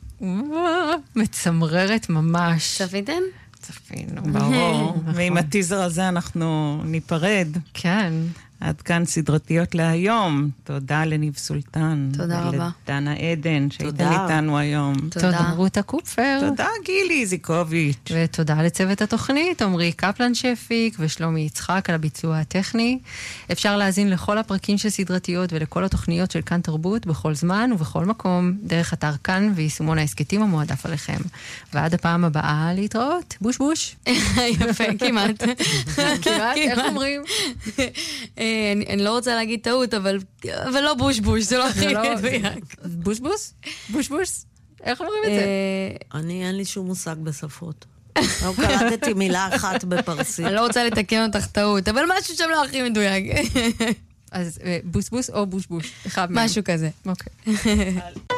Speaker 5: מצמררת ממש.
Speaker 6: צפיתם?
Speaker 3: צפינו, ברור. ועם הטיזר הזה אנחנו ניפרד.
Speaker 5: כן.
Speaker 3: עד כאן סדרתיות להיום. תודה לניב סולטן.
Speaker 6: תודה רבה.
Speaker 3: לדנה עדן שהייתה איתנו היום.
Speaker 5: תודה רותה קופפר.
Speaker 3: תודה גילי זיקוביץ'.
Speaker 5: ותודה לצוות התוכנית, עמרי קפלן שהפיק ושלומי יצחק על הביצוע הטכני. אפשר להזין לכל הפרקים של סדרתיות ולכל התוכניות של כאן תרבות בכל זמן ובכל מקום, דרך אתר כאן ויישומון העסקתים המועדף עליכם. ועד הפעם הבאה להתראות. בוש בוש.
Speaker 6: יפה, כמעט.
Speaker 5: כמעט, איך אומרים?
Speaker 6: אני לא רוצה להגיד טעות, אבל לא בוש בוש, זה לא הכי מדויק.
Speaker 5: בוש בוש? בוש בוש? איך אומרים את זה?
Speaker 4: אין לי שום מושג בשפות. לא קלטתי מילה אחת בפרסית.
Speaker 6: אני לא רוצה לתקן אותך טעות, אבל משהו שם לא הכי מדויק.
Speaker 5: אז בוס בוס או בוש בוש?
Speaker 6: משהו כזה.
Speaker 5: אוקיי.